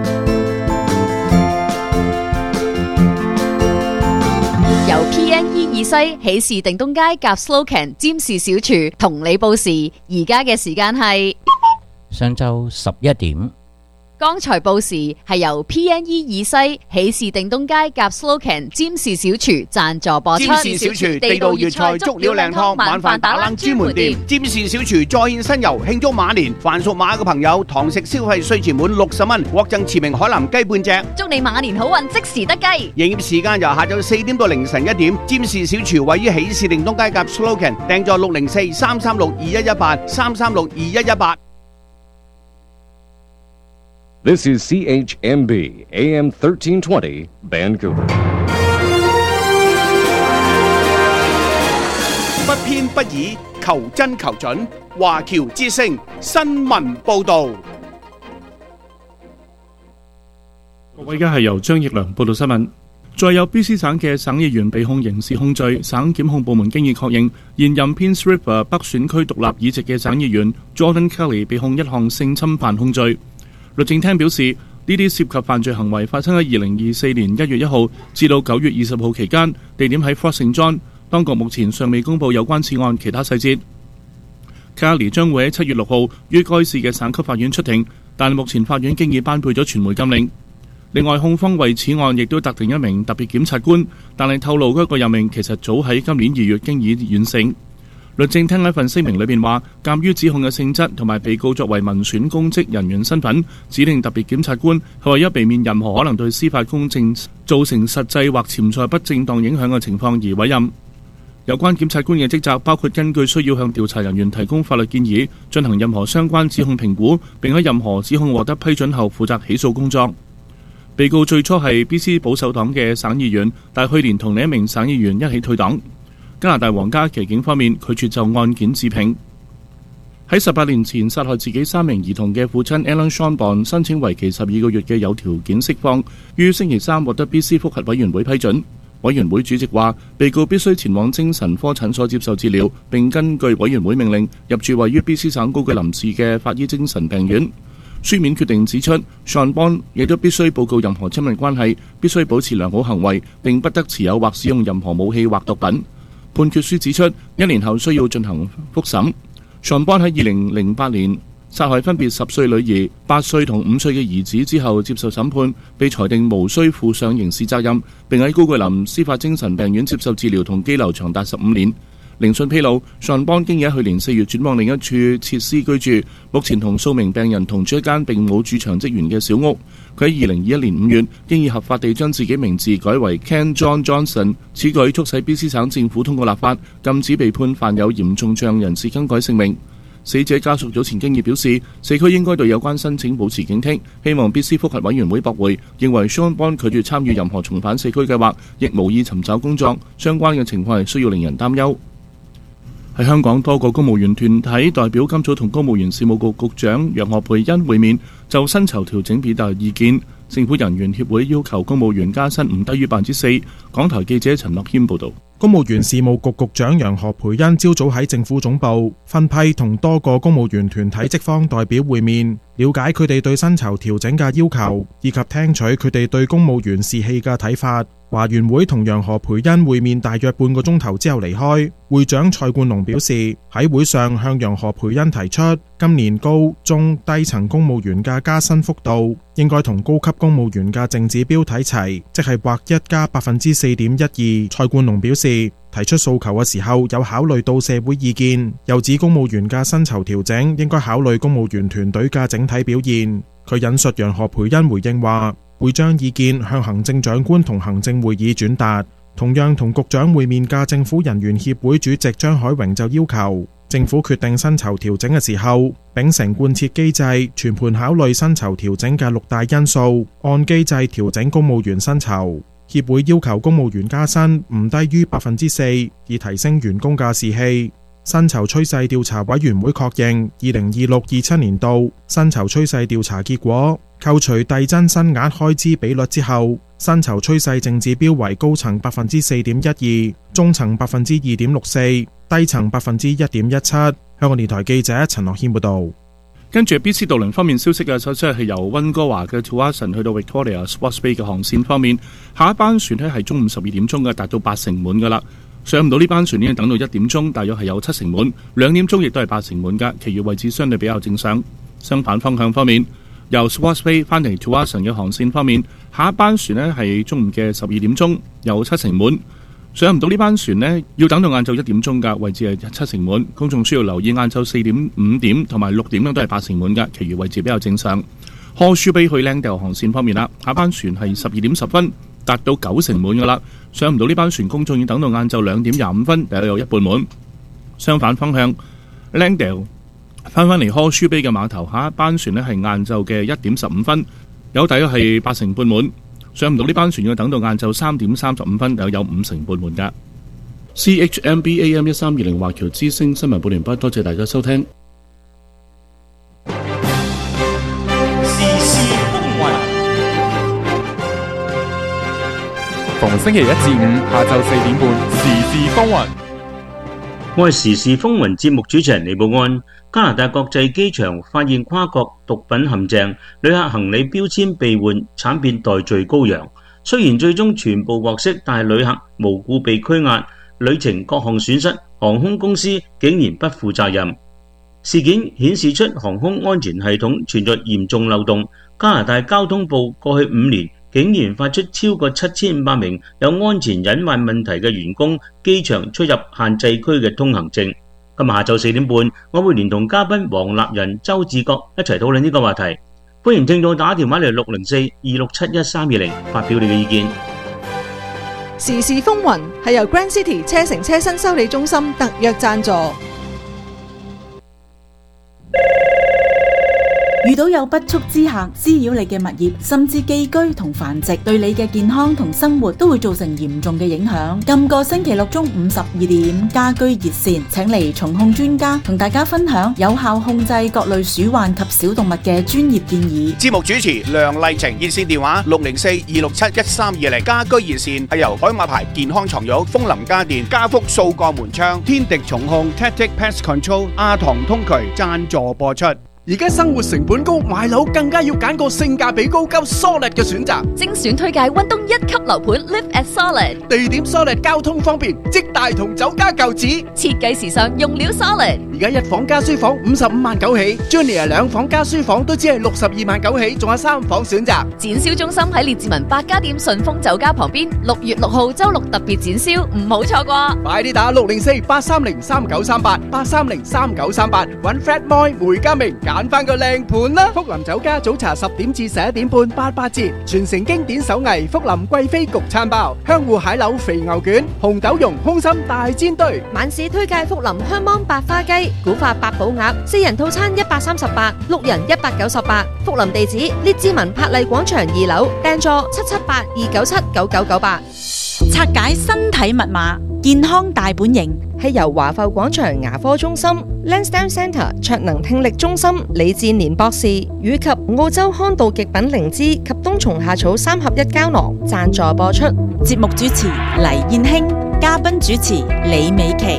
由 P N E 二西喜事定東街夾 Slocan 占士小廚同你報時，而家嘅時間係上晝十一點。 剛才報時係由 P N E 二西喜事定東街夾 Slocan 占士小廚贊助播出。 占士小廚地道粵菜足料靚湯晚飯打冷專門店。占士小廚再現新遊慶祝馬年，凡屬馬嘅朋友堂食消費稅前滿六十蚊，獲贈馳名海南雞半隻。 祝你馬年好運，即時得雞。 營業時間由下晝四點到凌晨一點。占士小廚位於喜事定東街夾 Slocan， 訂座六零四三三六二一一八三三六二一一八。 This is C H M B A M thirteen twenty Vancouver。 不偏不倚，求真求準。華僑之聲新聞報導。 各位，而家係由張奕良報道新聞。 再有 B C 省嘅省議員被控刑事控罪，省檢控部門經已確認，現任 Prince River 北選區獨立議席嘅省議員 Jordan Kelly 被控一項性侵犯控罪。律政廳表示，呢啲涉及犯罪行為發生喺二零二四年一月一號至到九月二十號期間，地點喺 Fort Saint John。當局目前尚未公布有關此案其他細節。Kelly 將會喺七月六號於該市嘅省級法院出庭，但目前法院經已頒布咗傳媒禁令。另外，控方為此案亦都特定一名特別檢察官，但係透露嗰個任命其實早喺今年二月經已完成。律政廳喺份聲明裏邊話，鑑於指控嘅性質同埋被告作為民選公職人員身份，指定特別檢察官係為咗避免任何可能對司法公正造成實際或潛在不正當影響嘅情況而委任。有關檢察官嘅職責包括根據需要向調查人員提供法律建議，進行任何相關指控評估，並喺任何指控獲得批准後負責起訴工作。被告最初係 B C 保守黨嘅省議員，但去年同另一名省議員一起退黨。加拿大皇家騎警方面拒絕就案件置評。喺十八年前殺害自己三名兒童嘅父親 Alan Sean 申請為期十二個月嘅有條件釋放，於星期三獲得 B C 覆核委員會批准。委員會主席話，被告必須前往精神科診所接受治療，並根據委員會命令入住位於 B C 省高句林市嘅法醫精神病院。書面決定指出 ，Sean Bond 亦都必須報告任何親密關係，必須保持良好行為，並不得持有或使用任何武器或毒品。判決書指出，一年後需要進行復審。Sean Bond 喺二零零八年殺害分別十歲女兒、八歲同五歲嘅兒子之後接受審判，被裁定無需負上刑事責任，並喺高句林司法精神病院接受治療同羈留長達十五年。聆訊披露，Sean Bond經已喺去年四月轉往另一處設施居住，目前同數名病人同住一間並冇駐場職員嘅小屋。佢喺二零二一年五月經已合法地將自己名字改為 Ken John Johnson， 此舉促使 B C 省政府通過立法，禁止被判犯有嚴重罪人士更改姓名。死者家屬早前經已表示，社區應該對有關申請保持警惕，希望 B C 覆核委員會駁回，認為 Sean Bond 拒絕參與任何重返社區計劃，亦無意尋找工作，相關嘅情況係需要令人擔憂。喺香港，多個公務員團體代表今早同公務員事務局局長楊何蓓茵會面，就薪酬調整表達意見。政府人員協會要求公務員加薪唔低於百分之四。港台記者陳樂謙報導。 公務員事務局局長楊何蓓茵朝早喺政府總部分批同多個公務員團體職方代表會面，了解佢哋對薪酬調整嘅要求，以及聽取佢哋對公務員士氣嘅睇法。華員會同楊何蓓茵會面大約半個鐘頭之後離開。會長蔡冠龍表示，喺會上向楊何蓓茵提出，今年高中低層公務員嘅加薪幅度應該同高級公務員嘅淨指標睇齊，即係劃一加百分之四點一二。蔡冠龍表示，提出訴求嘅時候有考慮到社會意見，又指公務員嘅薪酬調整應該考慮公務員團隊嘅整體表現。佢引述楊何蓓茵回應話，會將意見向行政長官同行政會議轉達。同樣同局長會面嘅政府人員協會主席張海榮就要求政府決定薪酬調整嘅時候，秉承貫徹機制，全盤考慮薪酬調整嘅六大因素，按機制調整公務員薪酬。協會要求公務員加薪唔低於百分之四，以提升員工嘅士氣。薪酬趨勢調查委員會確認，二零二六二七年度薪酬趨勢調查結果，扣除遞增薪額開支比率之後，薪酬趨勢淨指標為高層百分之四點一二，中層百分之二點六四，低層百分之一點一七。香港電台記者陳樂謙報道。 跟住 B C 渡輪方面消息嘅，首先係由溫哥華嘅 Tsawwassen 去到 Victoria Sports Bay 嘅航線方面，下一班船呢係中午十二點鐘嘅，達到八成滿噶啦。上唔到呢班船已經等到一點鐘，大約係有七成滿，兩點鐘亦都係八成滿噶，其餘位置相對比較正常。相反方向方面，由 Sports Bay 翻嚟 Tsawwassen 嘅航線方面，下一班船呢係中午嘅十二點鐘，有七成滿。上唔到呢班船呢，要等到晏晝一點鐘噶，位置係七成滿。公眾需要留意晏晝四點、五點同埋六點都係八成滿噶，其餘位置比較正常。Horseshoe Bay 去 Langdale 航線方面啦，下班船係十二點十分，達到九成滿噶啦。上唔到呢班船，公眾要等到晏晝兩點廿五分，大約有一半滿。相反方向 Langdale 翻返嚟 Horseshoe Bay 嘅碼頭，下一班船呢係晏晝嘅一點十五分，有大約係八成半滿。上唔到呢班船要等到晏晝三點三十五分，有有五成半滿噶。C H M B A M 一三二零華僑之聲新聞報完畢，多謝大家收聽。 時事風雲， 逢星期一至五下晝四點半，時事風雲。 我係時事風雲節目主持人李寶安。加拿大國際機場發現跨國毒品陷阱，旅客行李標籤被換，慘變代罪羔羊。雖然最終全部獲釋，但係旅客無故被拘押，旅程各項損失，航空公司竟然不負責任。事件顯示出航空安全系統存在嚴重漏洞。加拿大交通部過去五年竟然發出超過七千五百名有安全隱患問題嘅員工機場出入限制區嘅通行證。今日下晝四點半，我會連同嘉賓黃立仁、周志國一齊討論呢個話題。歡迎聽眾打電話嚟六零四二六七一三二零發表你嘅意見。 時事風雲係由 Grand City 車城車身修理中心特約贊助。 遇到有不速之客滋擾你嘅物業，甚至寄居同繁殖，對你嘅健康同生活都會造成嚴重嘅影響。今個星期六中午十二點，家居熱線請嚟蟲控專家同大家分享有效控制各類鼠患及小動物嘅專業建議。 節目主持梁麗晴，熱線電話六零四二六七一三二零。家居熱線係由海馬牌健康床褥、楓林家電、家福數個門窗、天敵蟲控、Tactic Pest Control、亞堂通渠贊助播出。 而家生活成本高，買樓更加要揀個性價比高、夠 solid 嘅選擇。 精選推介溫東一級樓盤 Live at Solid， 地點 solid， 交通方便，即大同酒家舊址， 設計時尚，用料 solid。 而家一房加書房五十五萬九起 ，Junior 兩房加書房都只係六十二萬九起，仲有三房選擇。 展銷中心喺列治文百家店順豐酒家旁邊，六月六號周六特別展銷，唔好錯過。 快啲打六零四八三零三九三八八三零三九三八，揾 Fred Moy 梅家明。揀翻個靚盤啦！福林酒家早茶十點至十一點半八八折，傳承經典手藝福林貴妃焗餐包、香芋蟹柳肥牛卷、紅豆蓉空心大煎堆。 晚市推介福林香芒百花雞、古法八寶鴨，四人套餐一百三十八，六人一百九十八。福林地址：列治文柏麗廣場二樓，訂座七七八二九七九九九八。 拆解身體密碼，健康大本營係由華埠廣場牙科中心、Lansdowne Centre 卓能聽力中心李志年博士以及澳洲康道極品靈芝及冬蟲夏草三合一膠囊贊助播出。 節目主持黎燕卿，嘉賓主持李美琪。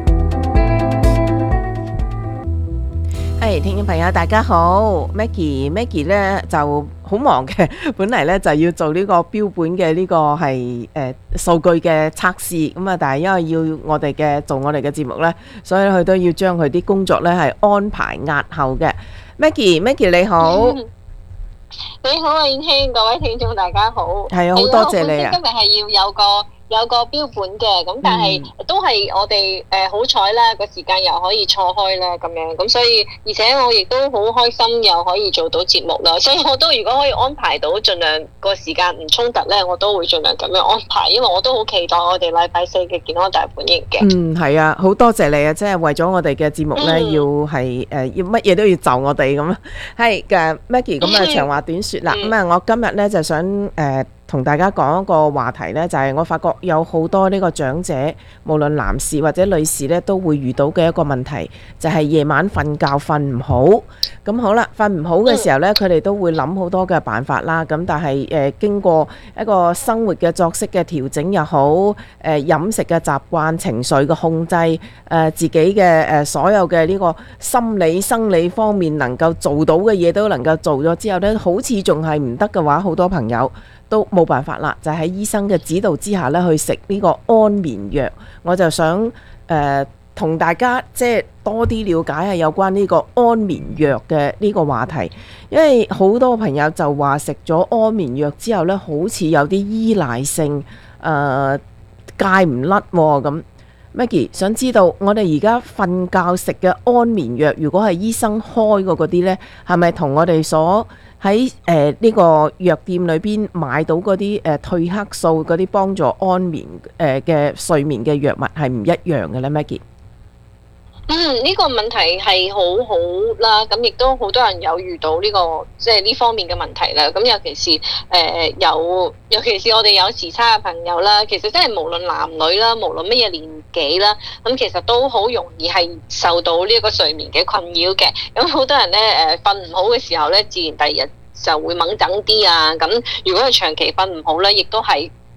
誒，聽眾朋友大家好 ，Maggie Maggie 咧就好忙嘅，本嚟咧就要做呢個標本嘅呢個係誒數據嘅測試，咁啊，但係因為要我哋嘅做我哋嘅節目咧，所以佢都要將佢啲工作咧係安排押後嘅。Maggie Maggie 你好， 你好啊，燕卿，各位聽眾大家好， 係啊，好多謝你啊， 今日係要有個。有個標本嘅，咁但係都係我哋誒好彩啦，個時間又可以錯開啦，咁樣咁所以，而且我亦都好開心又可以做到節目啦，所以我都如果可以安排到，盡量個時間唔衝突咧，我都會盡量咁樣安排，因為我都好期待我哋禮拜四嘅健康大本營嘅。 嗯，係啊，好多謝你啊，即係為咗我哋嘅節目咧，嗯、要係誒、呃、要乜嘢都要就我哋咁。係嘅 Maggie， 咁啊長話短説啦，咁啊、嗯、我今日咧就想誒。呃同大家講一個話題呢，就係我發覺有好多呢個長者，無論男士或者女士呢，都會遇到嘅一個問題，就係夜晚瞓覺瞓唔好。咁好啦，瞓唔好嘅時候呢，佢哋都會諗好多嘅辦法啦。咁但係誒經過一個生活嘅作息嘅調整又好，誒飲食嘅習慣、情緒嘅控制，誒自己嘅誒所有嘅呢個心理生理方面能夠做到嘅嘢都能夠做咗之後呢，好似仲係唔得嘅話，好多朋友都冇辦法啦，就喺醫生嘅指導之下咧，去食呢個安眠藥。我就想誒同大家即係多啲了解係有關呢個安眠藥嘅呢個話題，因為好多朋友就話食咗安眠藥之後咧，好似有啲依賴性，誒戒唔甩咁。Maggie 想知道我哋而家瞓覺食嘅安眠藥，如果係醫生開過嗰啲呢，係咪同我哋所喺誒呢個藥店裏邊買到嗰啲誒褪黑素嗰啲幫助安眠誒嘅、呃、睡眠嘅藥物係唔一樣嘅呢？ Maggie？ 嗯，呢個問題係好好啦，咁亦都好多人有遇到呢個即係呢方面嘅問題啦。咁尤其是誒有，尤其是我哋有時差嘅朋友啦，其實真係無論男女啦，無論乜嘢年紀啦，咁其實都好容易係受到呢一個睡眠嘅困擾嘅。咁好多人咧誒瞓唔好嘅時候咧，自然第二日就會猛整啲啊。咁如果係長期瞓唔好咧，亦都係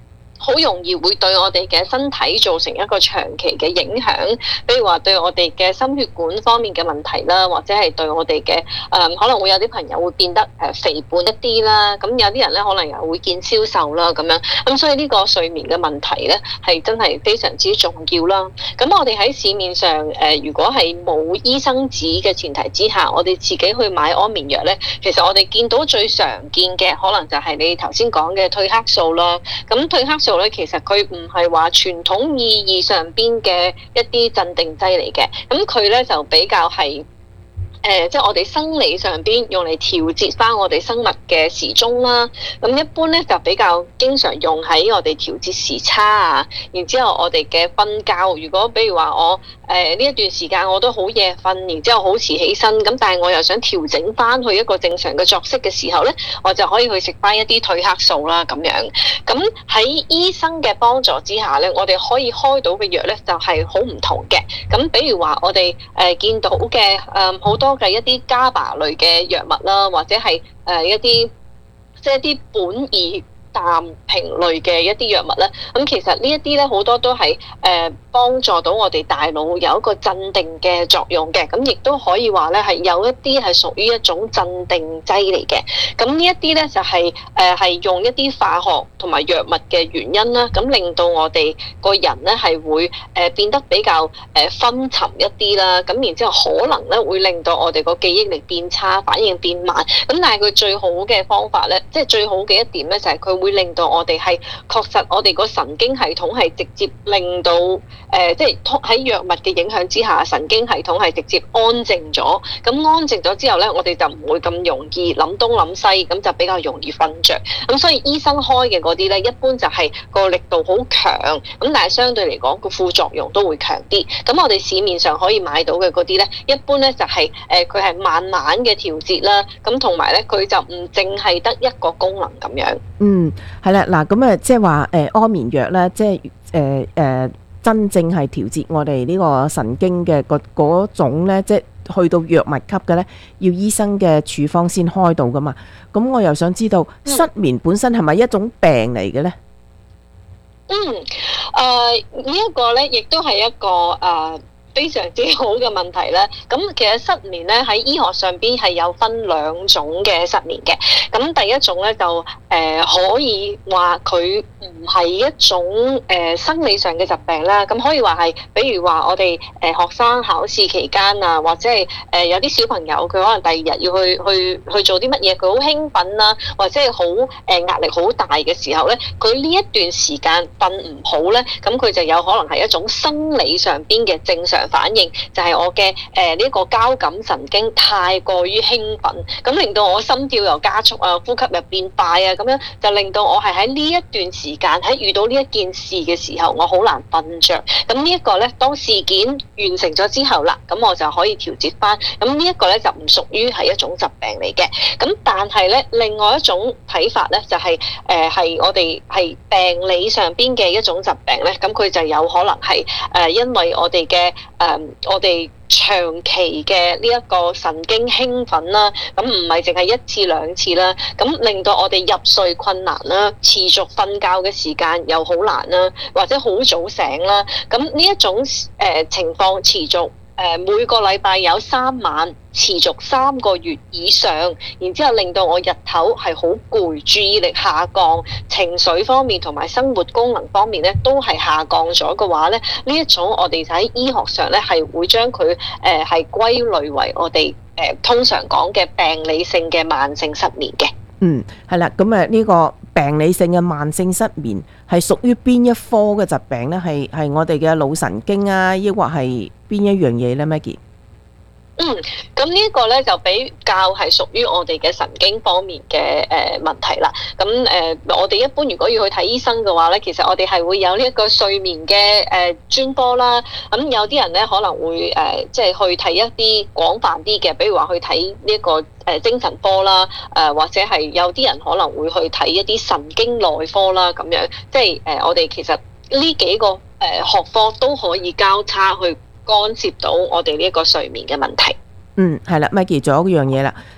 好容易會對我哋嘅身體造成一個長期嘅影響，比如話對我哋嘅心血管方面嘅問題啦，或者係對我哋嘅誒可能會有啲朋友會變得誒肥胖一啲啦，咁有啲人咧可能又會見消瘦啦咁樣，咁所以呢個睡眠嘅問題咧係真係非常之重要啦。咁我哋喺市面上誒、呃，如果係冇醫生指嘅前提之下，我哋自己去買安眠藥咧，其實我哋見到最常見嘅可能就係你頭先講嘅褪黑素啦。咁褪黑素咧，其實佢唔係話傳統意義上邊嘅一啲鎮定劑嚟嘅，咁佢咧就比較係。誒、呃，即係我哋生理上邊用嚟調節翻我哋生物嘅時鐘啦。咁一般咧就比較經常用喺我哋調節時差啊。然之後我哋嘅瞓覺，如果比如話我誒呢、呃、一段時間我都好夜瞓，然之後好遲起身，咁但係我又想調整翻去一個正常嘅作息嘅時候咧，我就可以去食翻一啲褪黑素啦咁樣。咁喺醫生嘅幫助之下咧，我哋可以開到嘅藥咧就係好唔同嘅。咁比如話我哋誒、呃、見到嘅誒好多。嘅一啲加巴類嘅藥物啦，或者係誒一啲即係一啲苯二氮平類嘅一啲藥物咧，咁其實呢一啲咧好多都係誒幫助到我哋大腦有一個鎮定嘅作用嘅，咁亦都可以話咧係有一啲係屬於一種鎮定劑嚟嘅。咁呢一啲咧就係誒係用一啲化學同埋藥物嘅原因啦，咁令到我哋個人咧係會誒變得比較誒昏沉一啲啦，咁然之後可能咧會令到我哋個記憶力變差，反應變慢。咁但係佢最好嘅方法咧，即係最好嘅一點咧就係佢會令到我哋係確實我哋個神經系統係直接令到誒、呃、即係喺藥物嘅影響之下，神經系統係直接安靜咗。咁安靜咗之後咧，我哋就唔會咁容易諗東諗西，咁就比較容易瞓着。咁所以醫生開嘅嗰啲咧，一般就係個力度好強，咁但係相對嚟講個副作用都會強啲。咁我哋市面上可以買到嘅嗰啲咧，一般咧就係誒佢係慢慢嘅調節啦，咁同埋咧佢就唔淨係得一個功能咁樣。 嗯，係啦，嗱咁啊，即係話誒安眠藥咧，即係誒誒真正係調節我哋呢個神經嘅嗰嗰種咧，即係去到藥物級嘅咧，要醫生嘅處方先開到噶嘛。咁我又想知道失眠本身係咪一種病嚟嘅咧？ 嗯，誒、呃這個、呢一個咧，亦都係一個誒。呃非常之好嘅問題咧，咁其實失眠咧喺醫學上邊係有分兩種嘅失眠嘅。咁第一種咧就誒、呃、可以話佢唔係一種誒、呃、生理上嘅疾病啦。咁可以話係，比如話我哋誒、呃、學生考試期間啊，或者係誒、呃、有啲小朋友佢可能第二日要去去去做啲乜嘢，佢好興奮啦，或者係好誒壓力好大嘅時候咧，佢呢一段時間瞓唔好咧，咁佢就有可能係一種生理上邊嘅正常反應，就係、是、我嘅誒呢個交感神經太過於興奮，咁令到我心跳又加速啊，呼吸又變快啊，咁樣就令到我係喺呢一段時間喺遇到呢一件事嘅時候，我好難瞓着。咁呢一個咧，當事件完成咗之後啦，咁我就可以調節翻。咁呢一個咧就唔屬於係一種疾病嚟嘅。咁但係咧，另外一種睇法咧就係誒係我哋係病理上邊嘅一種疾病咧，咁佢就有可能係誒、呃、因為我哋嘅。誒、um，我哋長期嘅呢一個神經興奮啦，咁唔係淨係一次兩次啦，咁令到我哋入睡困難啦，持續瞓覺嘅時間又好難啦，或者好早醒啦，咁呢一種誒、呃、情況持續。誒每個禮拜有三晚，持續三個月以上，然之後令到我日頭係好攰，注意力下降，情緒方面同埋生活功能方面咧都係下降咗嘅話咧，呢一種我哋就喺醫學上咧係會將佢誒係歸類為我哋誒、呃、通常講嘅病理性嘅慢性失眠嘅。 嗯，係啦，咁誒呢個病理性嘅慢性失眠係屬於邊一科嘅疾病呢？係係我哋嘅腦神經啊，抑或係邊一樣嘢呢？ Maggie？ 嗯，咁呢一個咧就比較係屬於我哋嘅神經方面嘅誒問題啦。咁誒、呃，我哋一般如果要去睇醫生嘅話咧，其實我哋係會有呢一個睡眠嘅誒專科啦。咁有啲人咧可能會誒、呃，即係去睇一啲廣泛啲嘅，比如話去睇呢一個誒精神科啦，誒、呃、或者係有啲人可能會去睇一啲神經內科啦，咁樣即係誒、呃、我哋其實呢幾個誒學科都可以交叉去干涉到我哋呢一個睡眠嘅問題。 嗯，係啦 ，Maggie 仲有一樣嘢啦，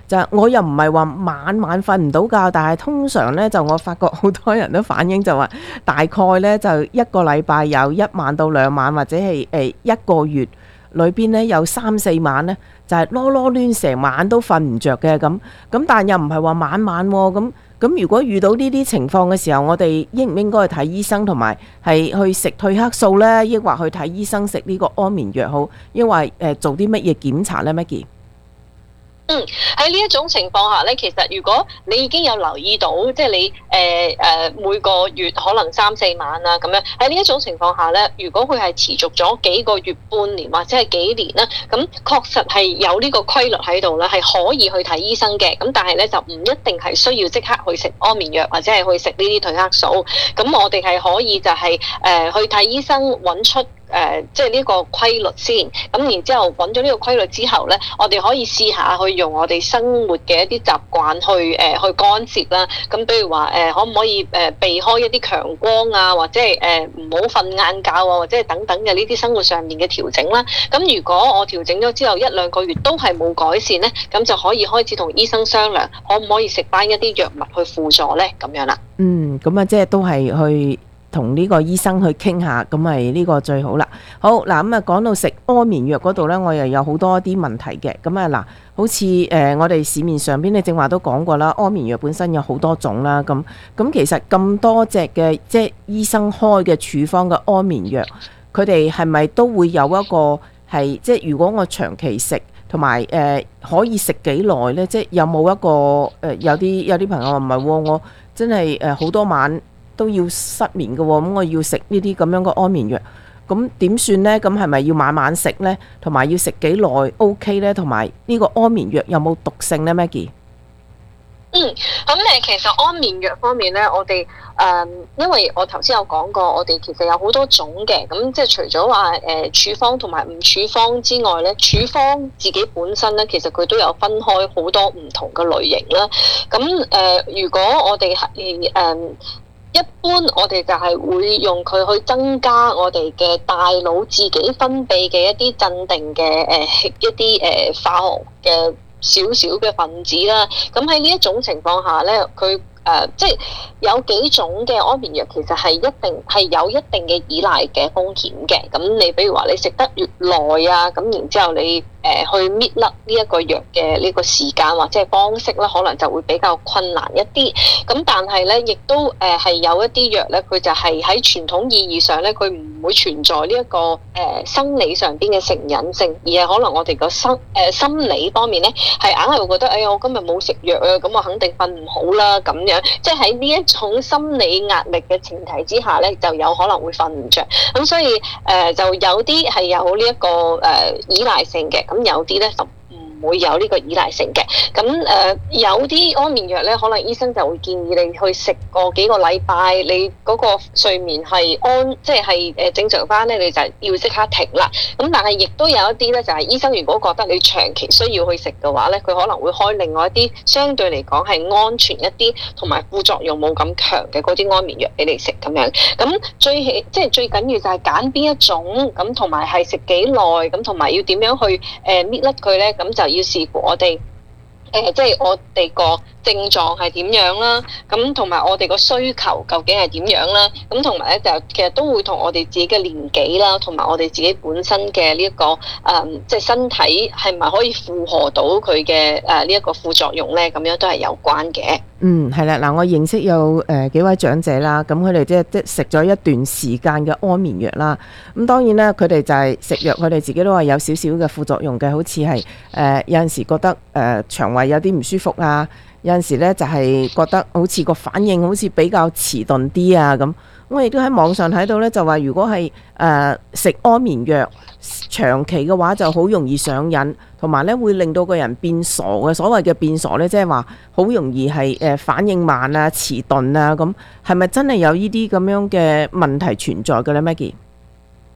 就係我又唔係話晚晚瞓唔到覺，但係通常呢，就我發覺好多人都反映就話大概呢，就一個禮拜有一晚到兩晚，或者係誒一個月裏邊呢，有三四晚呢，就係囉囉攣成晚都瞓唔着嘅咁。咁但又唔係話晚晚喎咁。咁如果遇到呢啲情況嘅時候，我哋應唔應該去睇醫生，同埋係去食褪黑素呢？抑或去睇醫生食呢個安眠藥好？因為誒做啲乜嘢檢查呢 Maggie？ 嗯，喺呢一種情況下咧，其實如果你已經有留意到，即係你誒誒、呃呃、每個月可能三四晚啊咁樣，喺呢一種情況下咧，如果佢係持續咗幾個月、半年或者係幾年咧，咁確實係有呢個規律喺度啦，係可以去睇醫生嘅。咁但係咧就唔一定係需要即刻去食安眠藥或者係去食呢啲褪黑素。咁我哋係可以就係、是、誒、呃、去睇醫生揾出。誒、呃，即係呢個規律先，咁然之後揾咗呢個規律之後咧，我哋可以試下去用我哋生活嘅一啲習慣去誒、呃、去干涉啦。咁比如話誒、呃，可唔可以誒、呃、避開一啲強光啊，或者係誒唔好瞓晏覺啊，或者係等等嘅呢啲生活上面嘅調整啦。咁如果我調整咗之後一兩個月都係冇改善咧，咁就可以開始同醫生商量，可唔可以食翻一啲藥物去輔助咧？咁樣啦。嗯，咁啊，即係都係去。同呢個醫生去傾下，咁咪呢個最好啦。好嗱，咁啊講到食安眠藥嗰度呢，我又有好多啲問題嘅。咁啊嗱，好似誒、呃、我哋市面上邊你正話都講過啦，安眠藥本身有好多種啦。咁咁其實咁多隻嘅即係醫生開嘅處方嘅安眠藥，佢哋係咪都會有一個係即係如果我長期食同埋誒可以食幾耐呢？即係有冇一個誒、呃、有啲有啲朋友話唔係喎，我真係誒好多晚都要失眠嘅喎，咁我要食呢啲咁樣嘅安眠藥，咁點算呢？咁係咪要晚晚食呢？同埋要食幾耐 OK 呢？同埋呢個安眠藥有冇毒性呢 Maggie？ 嗯，咁誒其實安眠藥方面呢，我哋誒、呃，因為我頭先有講過，我哋其實有好多種嘅，咁即係除咗話誒處方同埋唔處方之外呢，處方自己本身呢，其實佢都有分開好多唔同嘅類型啦。咁誒、呃，如果我哋係誒，呃一般我哋就係會用佢去增加我哋嘅大腦自己分泌嘅一啲鎮定嘅誒、呃、一啲誒、呃、化學嘅少少嘅分子啦。咁喺呢一種情況下咧，佢誒、呃、即係有幾種嘅安眠藥其實係一定係有一定嘅依賴嘅風險嘅。咁你比如話你食得越耐啊，咁然之後你誒、呃、去搣甩呢一個藥嘅呢個時間或者係方式咧，可能就會比較困難一啲。咁但係咧，亦都誒係、呃、有一啲藥咧，佢就係喺傳統意義上咧，佢唔會存在呢、這、一個誒、呃、生理上邊嘅成癮性，而係可能我哋個生誒、呃、心理方面咧，係硬係會覺得，哎呀，我今日冇食藥啊，咁我肯定瞓唔好啦，咁樣，即係喺呢一種心理壓力嘅前提之下咧，就有可能會瞓唔着。咁所以誒、呃、就有啲係有呢、這、一個誒、呃、依賴性嘅，咁有啲咧就唔會有呢個依賴性嘅。咁誒、呃、有啲安眠藥咧，可能醫生就會建議你去食個幾個禮拜，你嗰個睡眠係安，即係誒正常翻咧，你就要即刻停啦。咁但係亦都有一啲咧，就係、是、醫生如果覺得你長期需要去食嘅話咧，佢可能會開另外一啲相對嚟講係安全一啲，同埋副作用冇咁強嘅嗰啲安眠藥俾你食咁樣。咁最起即係最緊要就係揀邊一種，咁同埋係食幾耐，咁同埋要點樣去誒搣甩佢咧？咁就要視乎我哋誒、呃，即係我哋個症狀係點樣啦，咁同埋我哋個需求究竟係點樣啦，咁同埋咧就其實都會同我哋自己嘅年紀啦，同埋我哋自己本身嘅呢一個誒、呃，即係身體係咪可以負荷到佢嘅誒呢一個副作用咧？咁樣都係有關嘅。嗯，係啦，嗱，我認識有誒、呃、幾位長者啦，咁佢哋即係即係食咗一段時間嘅安眠藥啦，咁當然啦，佢哋就係食藥，佢哋自己都話有少少嘅副作用嘅，好似係誒有陣時覺得誒、呃、腸胃有啲唔舒服啊。有陣時咧就係覺得好似個反應好似比較遲鈍啲啊咁，我亦都喺網上睇到咧，就話如果係誒食安眠藥長期嘅話，就好容易上癮，同埋咧會令到個人變傻嘅。所謂嘅變傻咧，即係話好容易係誒反應慢啊、遲鈍啊咁，係咪真係有呢啲咁樣嘅問題存在嘅咧 Maggie？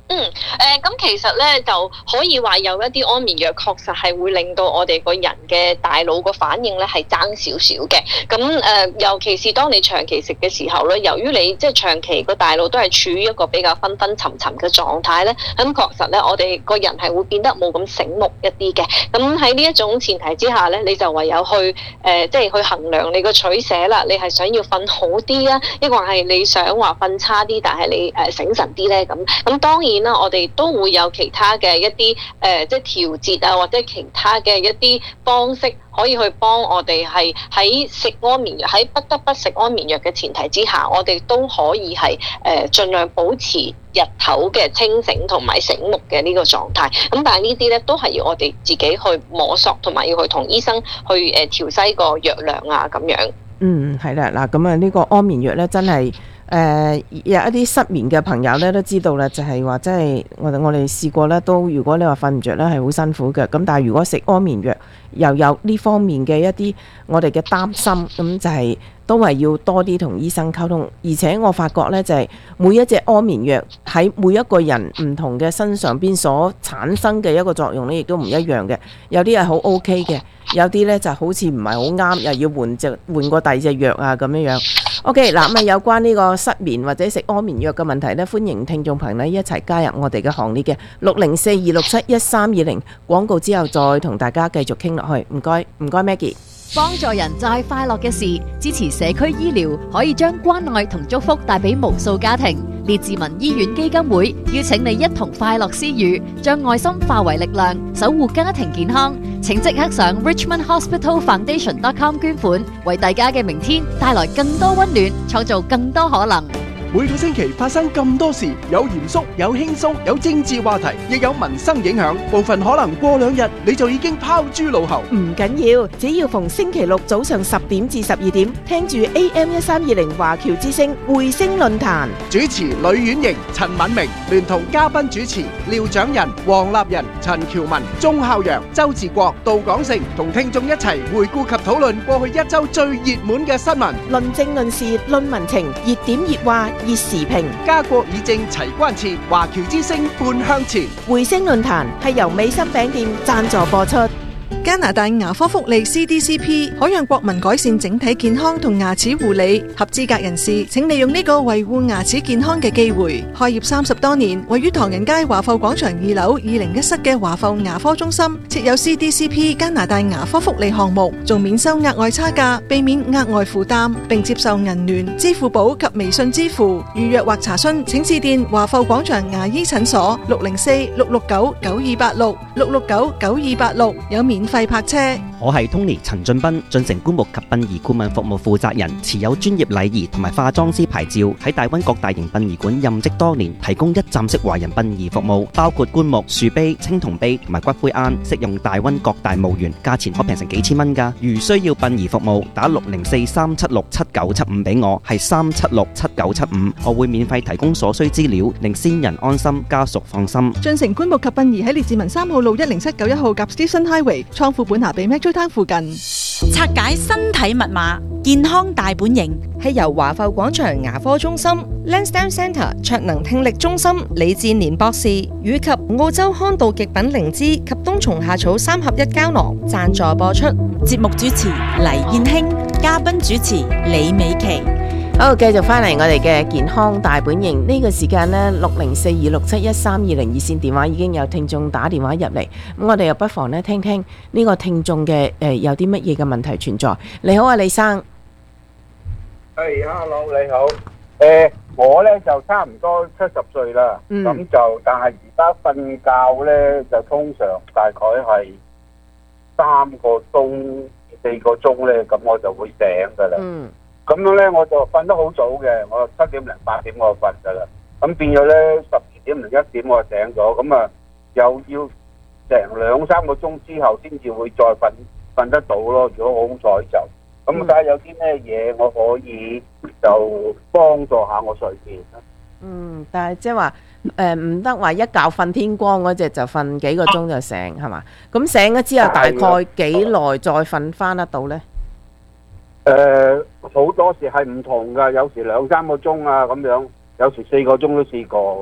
嗯，誒、呃，咁其實咧就可以話有一啲安眠藥確實係會令到我哋個人嘅大腦個反應咧係爭少少嘅。咁誒、呃，尤其是當你長期食嘅時候咧，由於你即係長期個大腦都係處於一個比較昏昏沉沉嘅狀態咧，咁確實咧我哋個人係會變得冇咁醒目一啲嘅。咁喺呢一種前提之下咧，你就唯有去誒、呃，即係去衡量你個取捨啦。你係想要瞓好啲啊，抑或係你想話瞓差啲，但係你誒、呃、醒神啲咧？咁咁當然。我哋都會有其他嘅一啲誒、呃，即係調節啊，或者其他嘅一啲方式，可以去幫我哋係喺食安眠藥，喺不得不食安眠藥嘅前提之下，我哋都可以係誒盡量保持日頭嘅清醒同埋醒目嘅呢個狀態。咁但係呢啲咧都係要我哋自己去摸索，同埋要去同醫生去誒調劑個藥量啊咁樣。 嗯，係啦，嗱咁啊，呢個安眠藥咧真係。誒、呃、有一啲失眠嘅朋友咧都知道啦，就係話即係我哋我哋試過咧，都如果你話瞓唔着咧係好辛苦嘅。咁但係如果食安眠藥又有呢方面嘅一啲我哋嘅擔心，咁就係、是、都係要多啲同醫生溝通。而且我發覺咧就係、是、每一隻安眠藥喺每一個人唔同嘅身上邊所產生嘅一個作用咧，亦都唔一樣嘅。有啲係好 OK 嘅，有啲咧就好似唔係好啱，又要換隻換過第二隻藥啊咁樣樣。OK， 嗱咁啊，有關呢個失眠或者食安眠藥嘅問題呢，歡迎聽眾朋友一齊加入我哋嘅行列嘅六零四二六七一三二零，廣告之後再同大家繼續傾落去。唔該，唔該 Maggie。 幫助人就係快樂嘅事，支持社區醫療可以將關愛同祝福帶俾無數家庭。列治文醫院基金會邀請你一同快樂施予，將愛心化為力量，守護家庭健康。請即刻上 richmond hospital foundation dot com 捐款，為大家嘅明天帶來更多溫暖，創造更多可能。 每個星期發生咁多事，有嚴肅，有輕鬆，有政治話題，亦有民生影響。部分可能過兩日你就已經拋諸腦後。 唔緊要，只要逢星期六早上十點至十二點，聽住 A M 一三二零華僑之聲匯聲論壇， 主持呂婉瑩、陳敏明，聯同嘉賓主持廖長仁、黃立仁、陳喬文、鐘孝陽、周志國、杜廣成，同聽眾一齊回顧及討論過去一周最熱門嘅新聞， 論政論事論民情，熱點熱話熱時評， 家國以正齊關切，華僑之聲半向前。 匯聲論壇係由美心餅店贊助播出。 加拿大牙科福利 C D C P 可讓國民改善整體健康同牙齒護理，合資格人士請利用呢個維護牙齒健康嘅機會。開業三十多年，位於唐人街華埠廣場二樓二零一室嘅華埠牙科中心設有 C D C P 加拿大牙科福利項目，仲免收額外差價，避免額外負擔，並接受銀聯、支付寶及微信支付。預約或查詢請致電華埠廣場牙醫診所六零四六六九九二八六六六九九二八六，有免費泊車。 我係 Tony 陳俊斌，進城棺木及殯儀顧問服務負責人，持有專業禮儀同埋化妝師牌照，喺大灣各大型殯儀館任職多年，提供一站式華人殯儀服務，包括棺木、樹碑、青銅碑同埋骨灰龕，適用大灣各大墓園，價錢可平成幾千蚊㗎。如需要殯儀服務，打六零四三七六七九七五俾我，係三七六七九七五，我會免費提供所需資料，令先人安心，家屬放心。 進城棺木及殯儀喺列治文三號路一零七九一號夾 Station Highway，倉庫本下比 Metro Town 附近。 拆解身體密碼，健康大本營係由華埠廣場牙科中心、Lansdowne Centre 卓能聽力中心李志年博士以及澳洲康道極品靈芝及冬蟲夏草三合一膠囊贊助播出。 節目主持黎燕卿，嘉賓主持李美琪。 好，繼續翻嚟我哋嘅健康大本營呢個時間呢，六零四二六七一三二零熱線電話已經有聽眾打電話入嚟，咁我哋又不妨呢聽聽呢個聽眾嘅誒有啲乜嘢嘅問題存在。你好啊，李生。 係，hello，你好。誒，我呢就差唔多七十歲啦，咁就但係而家瞓覺呢就通常大概係三個鐘四個鐘呢，咁我就會醒噶啦。嗯。咁樣咧，我就瞓得好早嘅，我七點零八點我瞓噶啦。咁變咗咧，十二點零一點我醒咗，咁啊又要成兩三個鐘之後先至會再瞓瞓得到咯。如果好彩就咁，睇下有啲咩嘢我可以就幫助下我睡眠啦。 嗯，但係即係話誒唔得話一覺瞓天光嗰隻就瞓幾個鐘就醒係嘛？咁醒咗之後大概幾耐再瞓翻得到咧？ 誒，好、呃、多時係唔同噶，有時兩三個鐘啊咁樣，有時四個鐘都試過。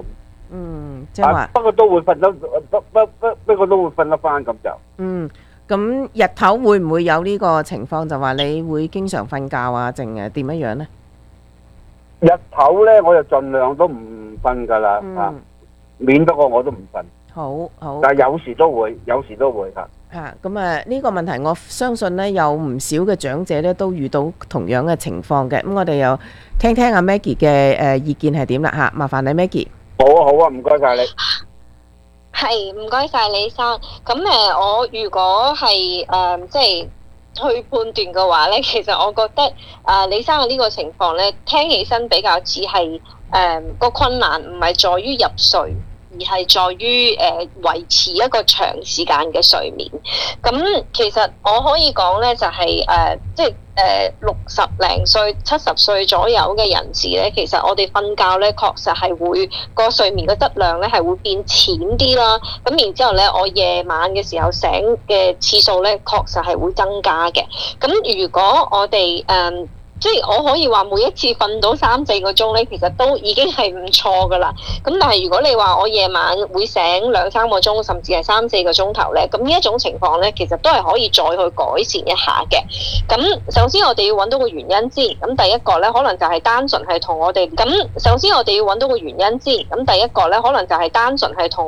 嗯，即係話不過都會瞓得不不不不過都會瞓得翻咁就。 嗯，咁日頭會唔會有呢個情況？就話你會經常瞓覺啊，定係點樣樣呢？ 日頭咧我就盡量都唔瞓噶啦，啊，免得過我都唔瞓。 好好。 但係有時都會，有時都會嚇。 啊，咁啊呢個問題我相信咧有唔少嘅長者咧都遇到同樣嘅情況嘅。咁我哋又聽聽阿 Maggie 嘅誒意見係點啦嚇，麻煩你 Maggie。 好啊好啊，唔該曬你。 係，唔該曬李生。咁誒，我如果係誒即係去判斷嘅話咧，其實我覺得啊李生嘅呢個情況咧，聽起身比較似係誒個困難唔係在於入睡，而係在於誒、呃、維持一個長時間嘅睡眠。咁其實我可以講咧，就係、是、誒、呃、即係誒六十零歲、七十歲左右嘅人士咧，其實我哋瞓覺咧，確實係會個睡眠嘅質量咧係會變淺啲啦。咁然之後咧，我夜晚嘅時候醒嘅次數咧，確實係會增加嘅。咁如果我哋誒、呃即係我可以話每一次瞓到三四個鐘咧，其實都已經係唔錯噶啦。咁但係如果你話我夜晚會醒兩三個鐘，甚至係三四個鐘頭咧，咁呢一種情況咧，其實都係可以再去改善一下嘅。咁首先我哋要揾到個原因先。咁第一個咧，可能就係單純係同我哋咁。首先我哋要揾到個原因先。咁第一個咧，可能就係單純係同